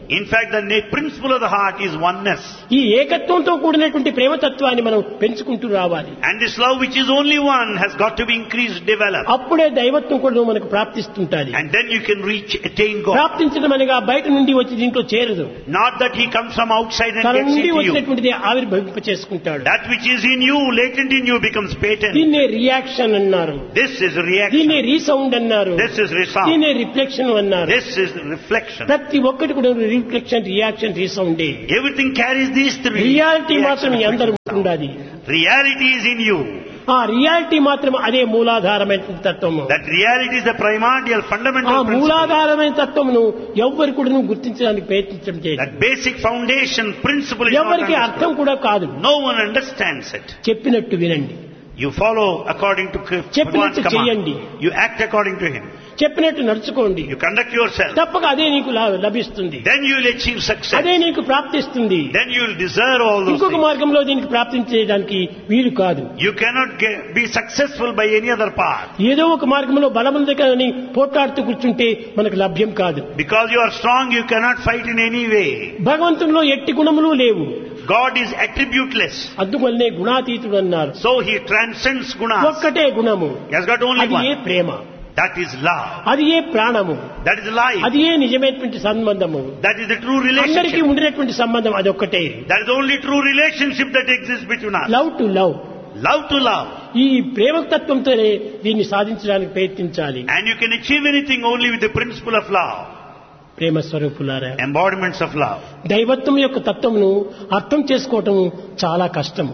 In fact, the principle of the heart is oneness. ఈ ఏకత్వంతో కూడినటువంటి ప్రేమతత్వాన్ని మనం పెంచుకుంటూ రావాలి. And this love which is only one has got to be increased, developed. అప్పుడే దైవత్వం కూడా మనకు ప్రాప్తిస్తుంటాది. And then you can attain God. ప్రాప్తించడం అనగా బయట నుండి వచ్చి దీంట్లో చేరదు. Not that he comes from outside and తన gets నుండి into you. వచ్చినటువంటిది ఆవిర్భవింప చేసుకుంటాడు. That which is in you, latent in you, becomes patent. దీన్నే రియాక్షన్ అన్నారు. This is reaction. దీన్నే రీసౌండ్ అన్నారు. This is resound. దీన్నే రిఫ్లెక్షన్ అన్నారు. This is reflection. ప్రతి ఒక్కటి కూడా reflection, reaction, రీసౌండే. Everything carries these three. Reality మాత్రం మీ అందరూ ఉండాలి. Reality is in you. ఆ రియాలిటీ మాత్రం అదే మూలాధారమైన తత్వము. That reality is the primordial, ఆ fundamental principle. మూలాధారమైన తత్వమును ఎవ్వరు కూడా గుర్తించడానికి ప్రయత్నించడం చేయదు. That basic foundation principle is not ఎవరికి understood. అర్థం కూడా కాదు. No one understands it. చెప్పినట్టు వినండి, You follow according to చెప్పినట్టు Bhagwan's చేయండి, command. You act according to him. చెప్పినట్టు నడుచుకోండి, You conduct yourself. తప్పక అదే నీకు లభిస్తుంది, Then you will achieve success. అదే నీకు ప్రాప్తిస్తుంది. Then you will deserve all those ఇంకొక things. మార్గంలో దీనికి ప్రాప్తించడానికి వీలు కాదు. You cannot be successful by any other path. ఏదో ఒక మార్గంలో బలముంది కానీ పోట్లాడుతూ కూర్చుంటే మనకు లభ్యం కాదు. Because you are strong, you cannot fight in any way. భగవంతునిలో ఎట్టి గుణములు లేవు. God is attributeless. అందువల్లనే గుణాతీతుడు అన్నారు. So he transcends gunas. ఒక్కటే గుణము, He has got only అది ఏ one. Prema, That is love. అది ఏ ప్రాణము, That is life. అది ఏ నిజమైనటువంటి సంబంధము. That is the true అందరికీ relationship. ఉండినటువంటి సంబంధం అదొక్కటే. That is the only true relationship that exists between us. Love to love. Love to love. ఈ ప్రేమ తత్వంతోనే దీన్ని సాధించడానికి ప్రయత్నించాలి. And you can achieve anything only with the principle of love. ప్రేమ స్వరూపులారా, Embodiments of love. దైవత్వం యొక్క తత్వమును అర్థం చేసుకోవటం చాలా కష్టము.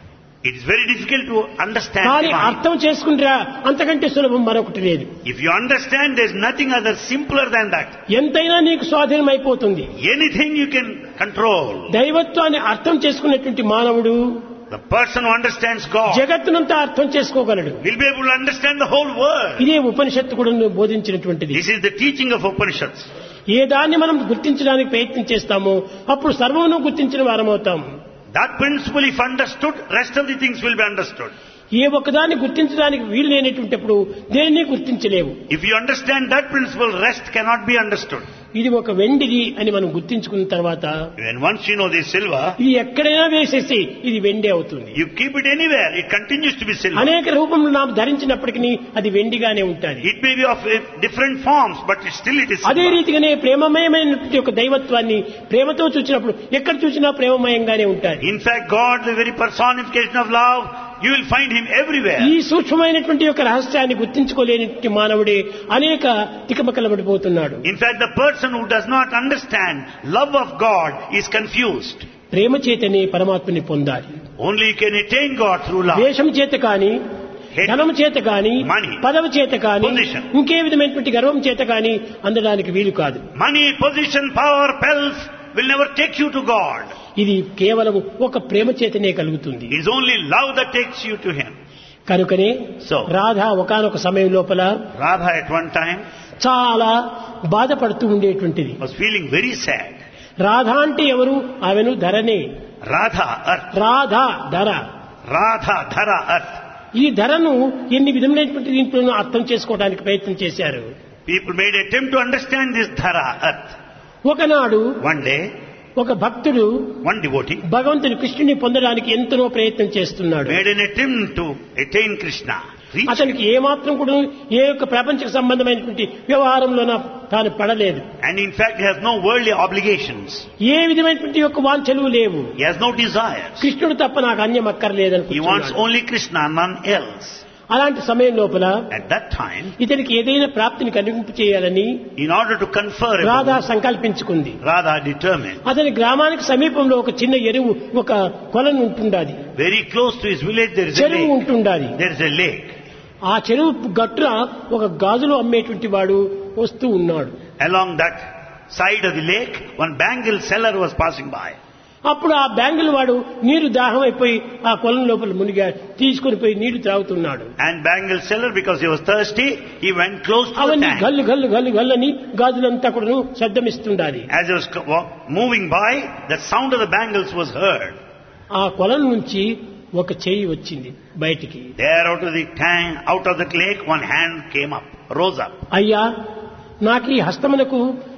It is very difficult to understand. కానీ divine. అర్థం చేసుకుంటారా అంతకంటే సులభం మరొకటి లేదు. If you understand, there is nothing other simpler than that. ఎంతైనా నీకు స్వాధీనం అయిపోతుంది. Anything you can control. దైవత్వాన్ని అర్థం చేసుకున్నటువంటి మానవుడు The person who understands God జగత్తునంతా అర్థం చేసుకోగలడు. will be able to understand the whole world. ఇదే ఉపనిషత్తు కూడా బోధించినటువంటిది. This is the teaching of Upanishads. ఏ దాన్ని మనం గుర్తించడానికి ప్రయత్నం చేస్తామో అప్పుడు సర్వమును గుర్తించిన వారమవుతాం. That principle, if understood, rest of the things will be understood. ఏ ఒక్కదాన్ని గుర్తించడానికి వీలు లేనటువంటిప్పుడు దేన్ని గుర్తించలేవు. If you understand that principle, rest cannot be understood. ఇది ఒక వెండిది అని మనం గుర్తించుకున్న తర్వాత When once you know this silver, ఇది ఎక్కడైనా వేసేసి ఇది వెండి అవుతుంది. you keep it anywhere, it continues to be silver. అనేక రూపంలో நாம் ధరించినప్పటికీ అది వెండిగానే ఉంటుంది. It may be of different forms, but still it is అదే silver. రీతిగానే ప్రేమమయమైనటువంటి ఒక దైవత్వాన్ని ప్రేమతో చూసినప్పుడు ఎక్కడ చూసినా ప్రేమమయంగానే ఉంటాయి. In fact, God, the very personification of love, you will find him everywhere. ఈ సూక్ష్మమైనటువంటి యొక్క రహస్యాన్ని గుర్తించుకోలేనటువంటి మానవుడే అనేక తికమకలబడిపోతున్నాడు. In fact, the person who does not understand love of God is confused. ప్రేమ చేతనే పరమాత్మని పొందాలి. Only you can attain God through love. ద్వేషం చేత కాని, ధనం చేత కాని, Money, పదవి చేత కాని, position, ఇంకే విధమైనటువంటి గర్వం చేత కాని అందడానికి వీలు కాదు. money, position, power, pelf will never take you to God. ఇది కేవలం ఒక ప్రేమ చేతనే కలుగుతుంది. It is only love that takes you to him. కనుకనే So, రాధ ఒకానొక సమయం లోపల Radha at one time చాలా బాధపడుతూ ఉండేటువంటిది. was feeling very sad. Radha అంటే ఎవరు? ఆమెను ధరనే. Radha, earth. రాధ ధర. Radha, dhara, earth. ఈ ధరను ఎన్ని విధములైనటువంటి దీంట్లో అర్థం చేసుకోవడానికి ప్రయత్నం చేశారు. People made attempt to understand this dhara, earth. ఒకనాడు One day, ఒక భక్తుడు one devotee భగవంతుని కృష్ణుని పొందడానికి ఎంతనో ప్రయత్నం చేస్తున్నాడు. made an attempt to attain Krishna. Reach అతనికి ఏమాత్రం కూడా ఏ యొక్క ప్రపంచ సంబంధమైనటువంటి వ్యవహారంలోన తాను పడలేదు. And in fact, he has no worldly obligations. ఏ విధమైనటువంటి యొక్క వాంఛలు లేవు. He has no desires. కృష్ణుడు తప్ప నాకు అన్యం He wants అక్కర్లేదని only Krishna, none else. అలాంటి సమయం లోపల At that time, ఇతనికి ఏదైనా ప్రాప్తిని కలిగింపు చేయాలని in order to confer, Radha సంకల్పించుకుంది. Radha determined. అతని గ్రామానికి సమీపంలో ఒక చిన్న ఎరువు, ఒక కొలను ఉంటుండాది, Very close to his village, there is a చెరువు lake. ఉంటుండాది. There is a lake. ఆ చెరువు గట్టున ఒక గాజులు అమ్మేటువంటి వాడు వస్తూ ఉన్నాడు. Along that side of the lake, one bangle seller was passing by. అప్పుడు ఆ బ్యాంగిల్ వాడు నీరు దాహం అయిపోయి ఆ కొలం లోపల మునిగా తీసుకుని పోయి నీళ్లు త్రాగుతున్నాడు. And bangle seller, because he was thirsty, he went close to the అవన్నీ tank. గల్లు గల్లు గల్లు గల్లని గాజులంతా కూడా శబ్దమిస్తుండాలి. As he was moving by, the sound of the bangles was heard. ఆ కొలం నుంచి ఒక చెయ్యి వచ్చింది బయటికి. There out of the tank, out of the lake, one hand came up, rose up. అయ్యా, నాకు ఈ హస్తమునకు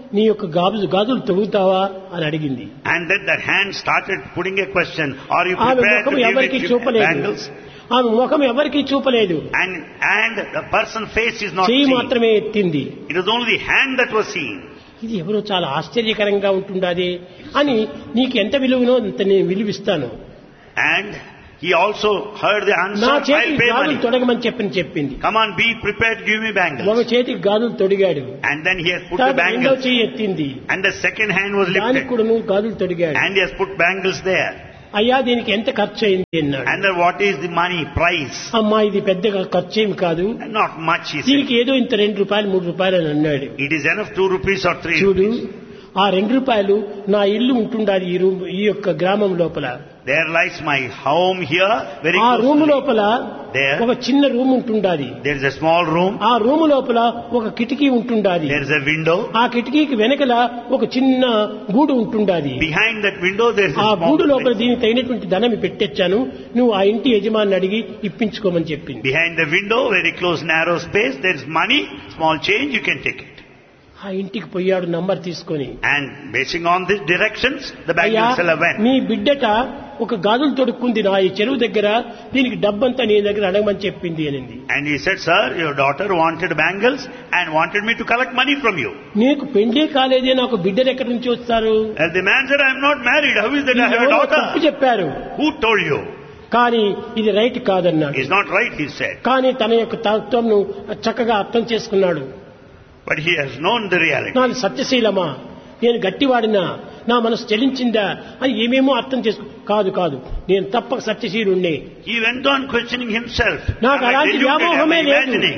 నీ యొక్క గాజులు తొడుగుతావా అని అడిగింది. And then that hand started putting a question, are you ఆమె prepared to ముఖం give ఎవరికి me చూపలేదు. bangles? ఆమె ముఖం ఎవరికి చూపలేదు. And the person's face is not చెయ్యి seen. మాత్రమే ఎత్తింది. It was only the hand that was seen. ఇది ఎవరో చాలా ఆశ్చర్యకరంగా ఉంటుండాది అని నీకు ఎంత విలువనో అంత నేను విలువిస్తాను. And he also heard the answer, నా I'll చేతికి pay గాజులు money. తొడగమని చెప్పింది. Come on, be prepared to give me ఒక bangles. చేతికి గాజులు తొడిగాడు. And then he has put the రెండో bangles. చెయ్యి ఎత్తింది. And the second hand was దానికి lifted. కూడా నువ్వు గాజులు తొడిగాడు. And he has put bangles there. అయ్యా దీనికి ఎంత ఖర్చు అయింది అన్నాడు. And then what is the money price? అమ్మా ఇది పెద్దగా ఖర్చు ఏమి కాదు, And not much, he దీనికి said. ఏదో ఇంత ₹2 ₹3 అని అన్నాడు. It is enough 2 rupees or 3 చూడు rupees. ఆ ₹2 నా ఇల్లు ఉంటుండాలి ఈ యొక్క గ్రామం లోపల. There lies my home here, very ఆ close రూమ్ to me. లోపల There. ఒక చిన్న రూమ్ ఉంటుండాలి. There is a small room. ఆ రూమ్ లోపల ఒక కిటికీ ఉంటుండాలి. There is a window. ఆ కిటికీకి వెనకల ఒక చిన్న గూడు ఉంటుండాలి. Behind that window there is ఆ a small గూడు లోపల place. దీనికి తగినటువంటి ధనం పెట్టొచ్చాను, నువ్వు ఆ ఇంటి యజమాని అడిగి ఇప్పించుకోమని చెప్పింది. Behind the window, very close narrow space, there is money, small change, you can take it. ఆ ఇంటికి పోయాడు నంబర్ తీసుకొని. And basing on these directions, the అయ్యా bangle seller went. మీ బిడ్డట ఒక గాజులు తొడుక్కుంది నా ఈ చెరువు దగ్గర, దీనికి డబ్బంతా నీ దగ్గర అడగమని చెప్పింది అనింది. And he said, sir, your daughter wanted bangles and wanted me to collect money from you. నీకు పెళ్లి కాలేదే, నాకు బిడ్డలు ఎక్కడి నుంచి వస్తారు? And the man said, I am not married. How is that I have a ఎవరో తప్పు daughter? చెప్పారు. Who told you? కానీ ఇది రైట్ కాదన్నాడు. It's not right, he said. కానీ తన యొక్క తత్వంను చక్కగా అర్థం చేసుకున్నాడు. But he has known the reality. నాది సత్యశీలమా, నేను గట్టివాడినా, నా మనసు చెలించిందా అని ఏమేమో అర్థం కాదు నేను తప్పక సత్యశీలుణ్ణి. He went on questioning himself. నాకు Am I అలాంటి deluded? Am వ్యామోహమే I లేదు, imagining?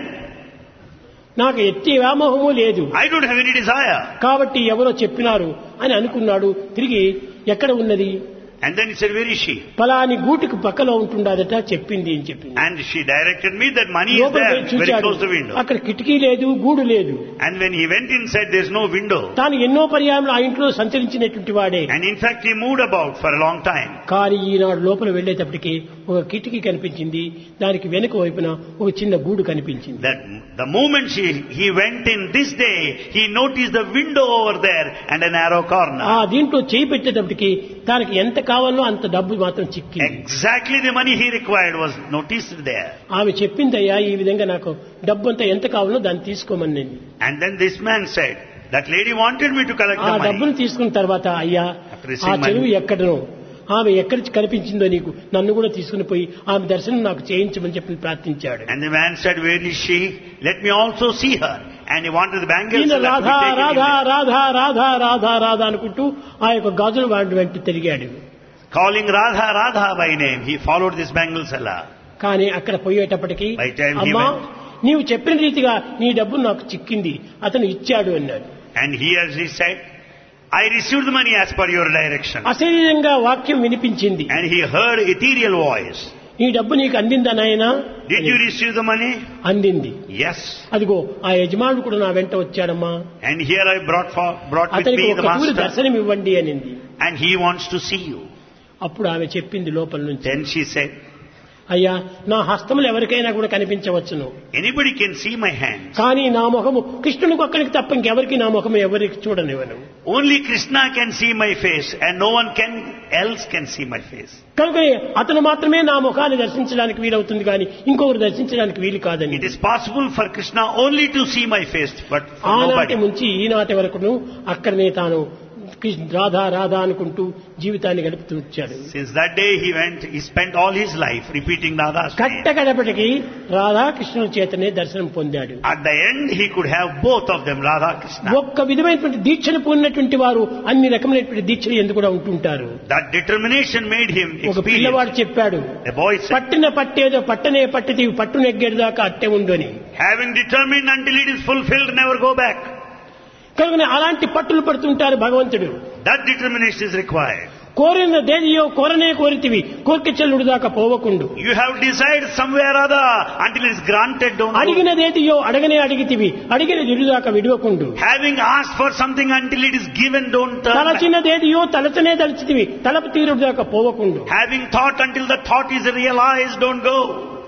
నాకు ఎట్టి వ్యామోహము లేదు, I don't have any desire. కాబట్టి ఎవరో చెప్పినారు అని అనుకున్నాడు. తిరిగి ఎక్కడ ఉన్నది And then he said, where is she? పలాని గూటికి పక్కలో ఉంటుండదట చెప్పింది అని చెప్పింది. And she directed me that money is లోపలికి there, very చూచాడు, close to the window. అక్కడ కిటికీ లేదు, గూడు లేదు. And when he went inside, there's no window. తాను ఎన్నో పర్యాయాలు ఆ ఇంట్లో సంచరించినటువంటి వాడే. And in fact, he moved about for a long time. కానీ ఈనాడు లోపల వెళ్లేటప్పటికి ఒక కిటికీ కనిపించింది, దానికి వెనుక వైపున ఒక చిన్న గూడు కనిపించింది. That the moment he went in this day, he noticed the window over there and a narrow corner. ఆ దీంట్లో చేయి పెట్టేటప్పటికి తనకి ఎంత కావాలో అంత డబ్బు మాత్రం చిక్కింది. Exactly the money he required was noticed there. ఆమె చెప్పిందయ్యా ఈ విధంగా నాకు డబ్బు అంతా ఎంత కావాలో దాన్ని తీసుకోమని. And then this man said, that lady wanted me to collect ఆ the డబ్బును money. తీసుకున్న తర్వాత అయ్యా After receiving ఆ చెరువు money. ఎక్కడనో, ఆమె ఎక్కడి కనిపించిందో నీకు నన్ను కూడా తీసుకుని పోయి ఆమె దర్శనం నాకు చేయించమని చెప్పి ప్రార్థించాడు. And the man said, where is she? Let me also see her. And he wanted the bangles ఈయన that would Radha take him Radha in. Radha Radha Radha Radha అనుకుంటూ ఆ యొక్క గాజుల వాడి వెంట తిరిగాడు. Calling Radha Radha by name, he followed this bangle seller. కానీ అక్కడ పోయేటప్పటికి By time he అమ్మా went. నీవు చెప్పిన రీతిగా నీ డబ్బు నాకు చిక్కింది, అతను ఇచ్చాడు అన్నాడు. And he said, I received the money as per your direction. అశరీరంగా వాక్యం వినిపించింది. And he heard ethereal voice. ఈ డబ్బు నీకు అందిందా నాయనా? Did you receive the money? అందింది. Yes. అదిగో ఆ యజమానుడు కూడా నా వెంట వచ్చాడమ్మా, And here I brought with అతనికి me the ఒక తూరి master. దర్శనం ఇవ్వండి అనింది. And he wants to see you. అప్పుడు ఆమె చెప్పింది లోపల నుంచి, Then she said, అయ్యా నా హస్తములు ఎవరికైనా కూడా కనిపించవచ్చును, anybody can see my hands. కానీ నా ముఖము కృష్ణునికి ఒక్కడికి తప్ప ఇంకెవరికి నా ముఖము ఎవరికి చూడనివ్వను. Only Krishna can see my face and no one else can see my face. కనుక అతను మాత్రమే నా ముఖాన్ని దర్శించడానికి వీలవుతుంది, కానీ ఇంకొకరు దర్శించడానికి వీలు కాదని. It is possible for Krishna only to see my face, but for ఆనాటి nobody. నుంచి ఈనాటి వరకును అక్కడనే తాను రాధా రాధా అనుకుంటూ జీవితాన్ని గడుపుతూ వచ్చాడు. Since that day he spent all his life repeating Radha's name. కట్టగడపటికి రాధాకృష్ణుల చేతనే దర్శనం పొందాడు. At the end he could have both of them, Radha Krishna. ఒక్క విధమైనటువంటి దీక్షను పొందినటువంటి వారు అన్ని రకమైనటువంటి దీక్షలు ఎందుకు కూడా ఉంటుంటారు. That determination made him ఒక పిల్లవాడు experience. చెప్పాడు, The boy said, పట్టిన పట్టేదో పట్టనే పట్టిది పట్టు నెగ్గేడు దాకా అట్టే ఉండు అని. having determined until it is fulfilled, never go back. కనుక అలాంటి పట్టులు పడుతుంటారు భగవంతుడు. That determination is required. కోరిన దేనియో కోరనే కోరితివి కోరిక చెల్లుడు దాకా పోవకుండు. You have desired somewhere or other until it is granted, don't go. అడిగినదేదియో అడగనే అడిగితివి అడిగిన దాకా విడవకుండు. Having asked for something until it is given, don't turn back. తలచినదేదియో తలచనే తలచితివి తలపు తీరుడు దాకా పోవకుండు. Having thought until the thought is realized, don't go.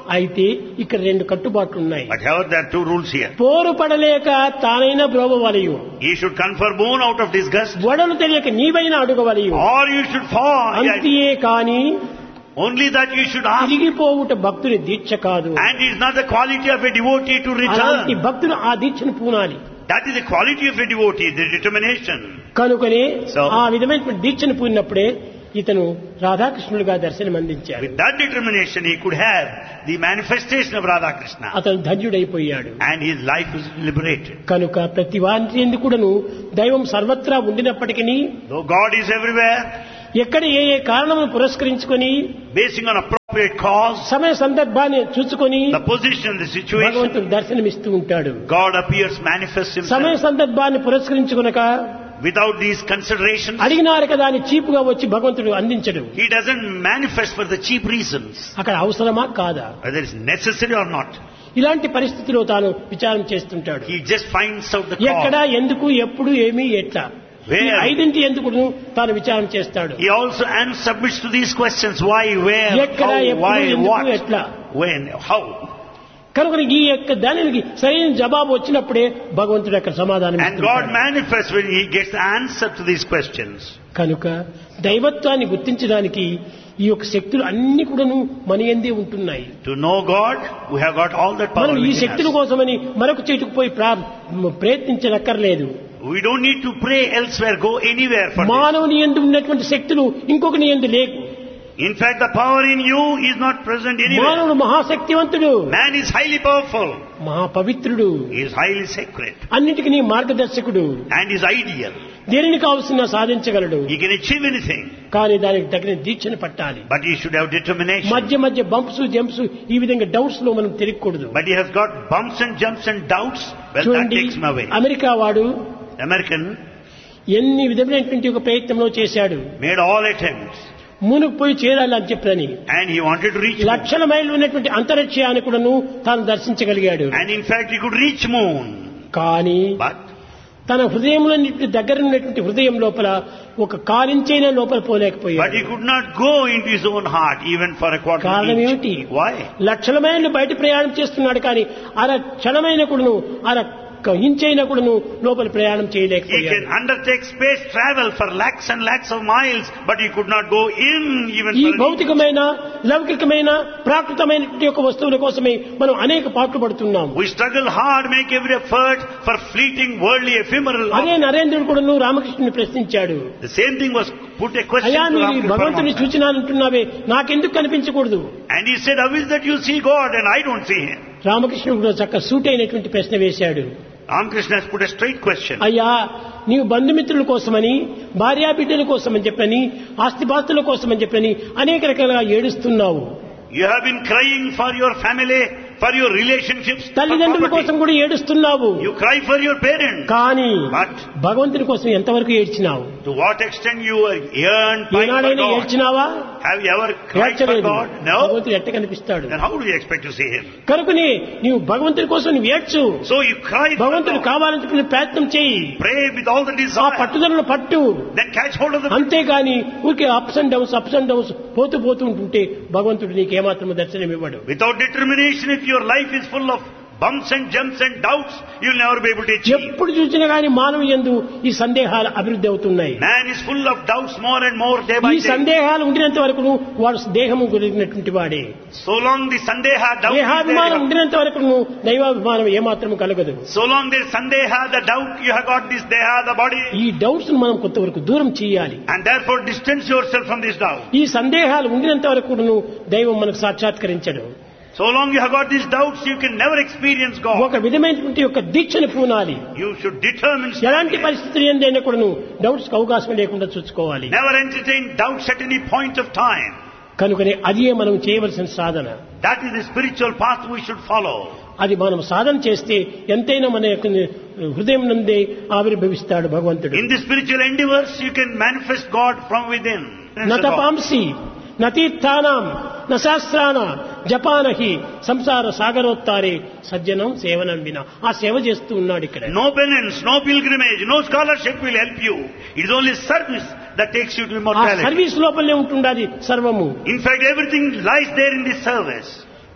అయితే ఇక్కడ రెండు కట్టుబాట్లు ఉన్నాయి. But however, there are two rules here. పోరు పడలేక తానైనా బ్రోవవలయు, You should confer boon out of disgust, వడలు తెలియక నీవైనా అడుగవలయు. or you should fall. అంతే కాని Only that you should ask. తిరిగిపోవుట భక్తుని దీక్ష కాదు. And it is not the quality of a devotee to అలాంటి return. భక్తులు ఆ దీక్షను పూనాలి. That is the quality of a devotee, the determination. కనుకనే So, ఆ విధమైన దీక్షను పూనినప్పుడే ఇతను రాధాకృష్ణులుగా దర్శనం అందించాడు. with that determination, he could have the manifestation of Radha Krishna. అతను ధన్యుడైపోయాడు. And his life was liberated. కనుక ప్రతి వారి యందు కూడాను దైవం సర్వత్రా ఉండినప్పటికీ Though God is everywhere, ఎక్కడ ఏ ఏ కారణమును పురస్కరించుకొని basing on appropriate cause, సమయ సందర్భాన్ని చూసుకొని the position, the situation, భగవంతుడు దర్శనమిస్తూ ఉంటాడు. God appears, manifests సమయ himself. సందర్భాన్ని పురస్కరించుకునక Without these considerations, అడిగినారు కదా అని చీపుగా వచ్చి భగవంతుడు అందించడు. he doesn't manifest for the cheap reasons, అక్కడ అవసరమా కాదా? whether it's necessary or not. ఇలాంటి పరిస్థితిలో తాను విచారం చేస్తుంటాడు. He just finds out the ఎక్కడ, cause. ఎందుకు, ఎప్పుడు, ఏమి, ఎట్లా, ఈ Where? ఐదింటి ఎందుకు తాను విచారం చేస్తాడు. He also submits to these questions: why, where, ఎక్కడ, how, ఎప్పుడు, why, ఎందుకు, what, ఎట్లా. when, how. కనుక ఈ యొక్క దానికి సరైన జవాబు వచ్చినప్పుడే భగవంతుడు అక్కడ సమాధానం And God ఇస్తుంటాడు. manifests when he gets the answer to these questions. కనుక దైవత్వాన్ని గుర్తించడానికి ఈ యొక్క శక్తులు అన్ని కూడాను మన యందే ఉంటున్నాయి. To know God, we have got all that power మనం ఈ within శక్తుల us. కోసమని మరొక చోటుకు పోయి ప్రయత్నించనక్కర్లేదు. We don't need to pray elsewhere, go anywhere for this. మానవుని యందు ఉన్నటువంటి శక్తులు ఇంకొకని యందు లేవు. In fact, the power in you is not present anywhere. మానవుడు మహాశక్తివంతుడు, Man is highly powerful. మహాపవిత్రుడు, He is highly sacred అన్నిటికీ నీ మార్గదర్శకుడు, and is ideal. దేనిని కావలసిన సాధించగలడు. He can achieve anything, కానీ దానికి తగిన దీక్షను పట్టాలి. but he should have determination. మధ్య మధ్య బంప్స్ జంప్స్ ఈ విధంగా డౌట్స్ లో మనం తిరగకూడదు. But he has got bumps and jumps and doubts. Well, that చూడండి, takes him away. అమెరికా వాడు American ఎన్ని విధమైనటువంటి ఒక ప్రయత్నంలో చేశాడు. made all attempts, మునుకుపోయి చేరాలి అని చెప్పని and he wanted to reach moon. లక్షల మైళ్ళు ఉన్నటువంటి అంతరిక్షయాన్ని కూడాను తాను దర్శించగలిగాడు. And in fact, he could reach moon. కానీ But తన హృదయంలో దగ్గర ఉన్నటువంటి హృదయం లోపల ఒక కాలించైనా లోపల he పోలేకపోయాడు. could not go into his own heart even for a quarter కారణం inch. ఏమిటి? Why? లక్షల మైళ్ళు బయట ప్రయాణం చేస్తున్నాడు కానీ అర క్షణమైన కూడాను అర ఇంచైనా కూడాను లోపల ప్రయాణం He చేయలేకపోయాడు. can undertake space travel for lakhs and lakhs of miles, but he could not go in even ఈ for an inch. భౌతికమైన లౌకికమైన ప్రాకృతమైనటువంటి యొక్క వస్తువుల కోసమే మనం అనేక పాట్లు పడుతున్నాం. We struggle hard, make every effort for fleeting, worldly, ephemeral. అదే నరేంద్రుడు కూడాను రామకృష్ణుని ప్రశ్నించాడు. The same thing was put a question అయ్యా to నీవు Ramakrishna భగవంతుని Paramahamsa. సూచనంటున్నావే నాకెందుకు కనిపించకూడదు? And he said, how is that you see God and I don't see him? రామకృష్ణుడు కూడా చక్క సూట్ అయినటువంటి ప్రశ్న వేశాడు. Ramakrishna has put a straight question. అయ్యా నీవు బంధుమిత్రుల కోసమని, భార్యా బిడ్డల కోసమని చెప్పని, ఆస్తిపాస్తుల కోసమని చెప్పని అనేక రకాలుగా ఏడుస్తున్నావు. You have been crying for your family, for your relationships, for తల్లిదండ్రుల property. కోసం కూడా ఏడుస్తున్నావు. You cry for your parents. కానీ But భగవంతుని కోసం ఎంతవరకు ఏడ్చినావు? to what extent you are yearned by ఏనాడైనా God? ఏడ్చినావా? Have you ever cried for ఏడ్చలేదు. God? No? భగవంతుడు ఎట్ట కనిపిస్తాడు? Then how do you expect to see him? కనుకని నీవు భగవంతుని కోసం నువ్వు ఏడ్చు. So you cry for భగవంతుడు God. కావాలని చెప్పిన ప్రయత్నం చేయి. Pray with all the ఆ desire. పట్టుదలను పట్టు. Then catch hold of the... అంతేగాని ఊరికే అప్స్ అండ్ డౌన్స్ పోతూ ఉంటుంటే భగవంతుడు నీకు ఏమాత్రం దర్శనం ఇవ్వడు. Without determination, if your life is full of bumps and jumps and doubts, you'll never be able to achieve. ఎప్పుడు చూసినా గానీ మానవ యందు ఈ సందేహాలు అభివృద్ధి అవుతున్నాయి. Man is full of doubts more and more day by ఈ day. సందేహాలు ఉండినంత వరకు వాడు దేహము గురినటువంటి వాడే. So long the sandeha doubt is దేహాభిమానం there, ఉండినంత వరకు దైవాభిమానం ఏమాత్రం కలగదు. so long there is sandeha, the doubt, you have got this deha, the body, ఈ డౌట్స్ మనం కొంతవరకు దూరం చేయాలి. and therefore distance yourself from this doubt. ఈ సందేహాలు ఉండినంత వరకు దైవం మనకు సాక్షాత్కరించడు. So long you have got these doubts, you can never experience God. ఒక విధమైనటువంటి యొక్క దీక్షను పూనాలి. You should determine ఎలాంటి strongly. పరిస్థితులు ఏందైనా కూడా డౌట్స్ కి అవకాశం లేకుండా చూసుకోవాలి. Never entertain doubts at any point of time. కనుకనే అదే మనం చేయవలసిన సాధన. That is the spiritual path we should follow. అది మనం సాధన చేస్తే ఎంతైనా మన యొక్క హృదయం నందే ఆవిర్భవిస్తాడు భగవంతుడు. In the spiritual endeavors, you can manifest God from within. నతపాంసి నతీర్థానాం నశాస్త్రాన జపానహి సంసార సాగరోత్తారే సజ్జనం సేవనం వినా. ఆ సేవ చేస్తూ ఉన్నాడు ఇక్కడ. No penance, no pilgrimage, no scholarship will help you. It is only service that takes you to ఆ immortality. సర్వీస్ లోపలనే ఉంటుండాలి సర్వము. In fact, everything lies there in this service.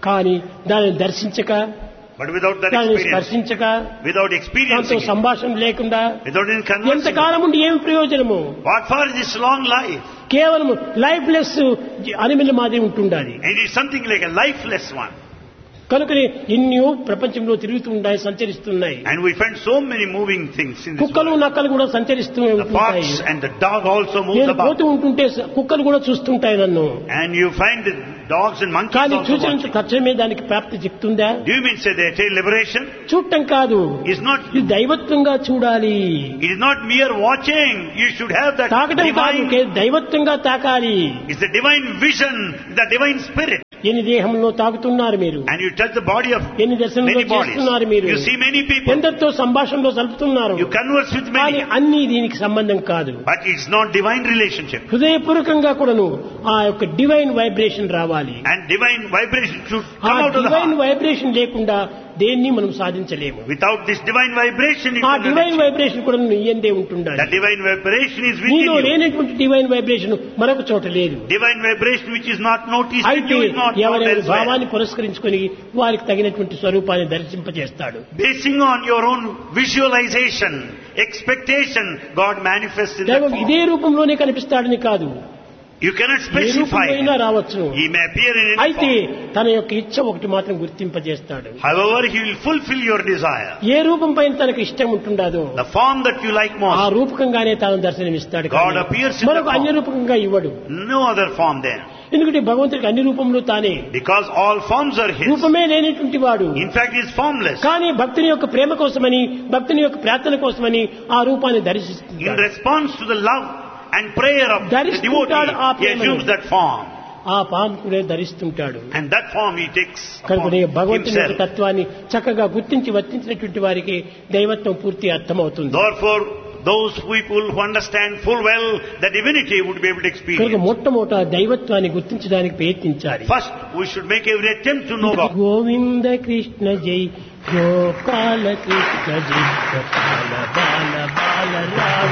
కానీ దానిని దర్శించక, But without that దానిని experience, స్పర్శించక, without దాంతో experiencing it, సంభాషణ లేకుండా without any conversing, ఎంతకాలం ఉండి ఏమి ప్రయోజనము? what for is this long life? కేవలం లైఫ్లెస్ అనిమల్ మాదిరి ఉంటుండాలి. And it's something like a lifeless one. కనుకనే ఎన్నో ప్రపంచంలో తిరుగుతుంటాయి, సంచరిస్తున్నాయి. And we find so many moving things in this కుక్కలు world. నక్కలు కూడా సంచరిస్తూ The ఉంటాయి. fox and the dog also moves నేను about. పోతూ ఉంటుంటే కుక్కలు కూడా చూస్తుంటాయి నన్ను. And you find the dogs and monkeys కానీ also చూసినంత watching. తక్షణమే దానికి ప్రాప్తి చెప్తుందా? Do you mean say they attain liberation? చూడటం కాదు, It's not, ఇది దైవత్వంగా చూడాలి. it is not mere watching. You should have that తాకటం కాదు, divine, దైవత్వంగా తాకాలి. it's the divine vision, the divine spirit. ఎన్ని దేహంలో తాకుతున్నారు మీరు, And you touch the body of ఎన్ని దశల్లో many bodies. చేస్తున్నారు మీరు, You see many people. ఎందరితో సంభాషణలో జరుపుతున్నారు. You converse with కానీ many. అన్ని దీనికి సంబంధం కాదు. But it's not divine relationship. హృదయపూర్వకంగా కూడాను ఆ యొక్క డివైన్ వైబ్రేషన్ రావాలి. And divine vibration should ఆ come out of the divine heart. Vibration లేకుండా దేన్ని మనం సాధించలేము. Without this divine vibration, it ఆ will divine not achieve. Vibration కూడా నీ యందే ఉంటుండాలి. The divine vibration is within నీలో you. లేనటువంటి డివైన్ వైబ్రేషన్ మరొక చోట లేదు. Divine vibration which is not noticed in అయితే you is not found ఎవరైనా elsewhere. భావాన్ని పురస్కరించుకొని వారికి తగినటువంటి స్వరూపాన్ని దర్శింపజేస్తాడు. Basing on your own visualization, expectation, God manifests in that దైవం form. ఇదే రూపంలోనే కనిపిస్తాడని కాదు, You cannot ఏ specify. రూపంలో రావచ్చును. He may appear in any అయితే form. తన యొక్క ఇచ్చ ఒకటి మాత్రం గుర్తింపజేస్తాడు. However, He will fulfill your desire. ఏ రూపం పైన తనకు ఇష్టం ఉంటుండదో The form that you like ఆ most. రూపకంగానే తాను దర్శనమిస్తాడు. God appears in మరొక that అన్య form. రూపకంగా ఇవ్వడు. No other form there. ఎందుకంటే భగవంతుడికి అన్ని రూపంలో తానే, Because all forms are His. రూపమే లేనటువంటి వాడు. In fact, He is formless. కానీ భక్తుని యొక్క ప్రేమ కోసమని, భక్తుని యొక్క ప్రార్థన కోసమని ఆ రూపాన్ని In దర్శిస్తున్నాడు. response to the love and prayer of the ధరిస్తుంటాడు ఆ devotee, He ప్రేమను. assumes that form. ఆ పాముకునే ధరిస్తుంటాడు. And that form He takes కనుక upon భగవంతుని యొక్క Himself. తత్వాన్ని చక్కగా గుర్తించి వర్తించినటువంటి వారికి దైవత్వం పూర్తి అర్థమవుతుంది. Therefore, those people who understand full well the divinity would be able to కనుక experience. మొట్టమొదట దైవత్వాన్ని గుర్తించడానికి ప్రయత్నించాలి. First, we should make every attempt to know God. Govinda Krishna జై, గోపాల కృష్ణ జై, గోపాల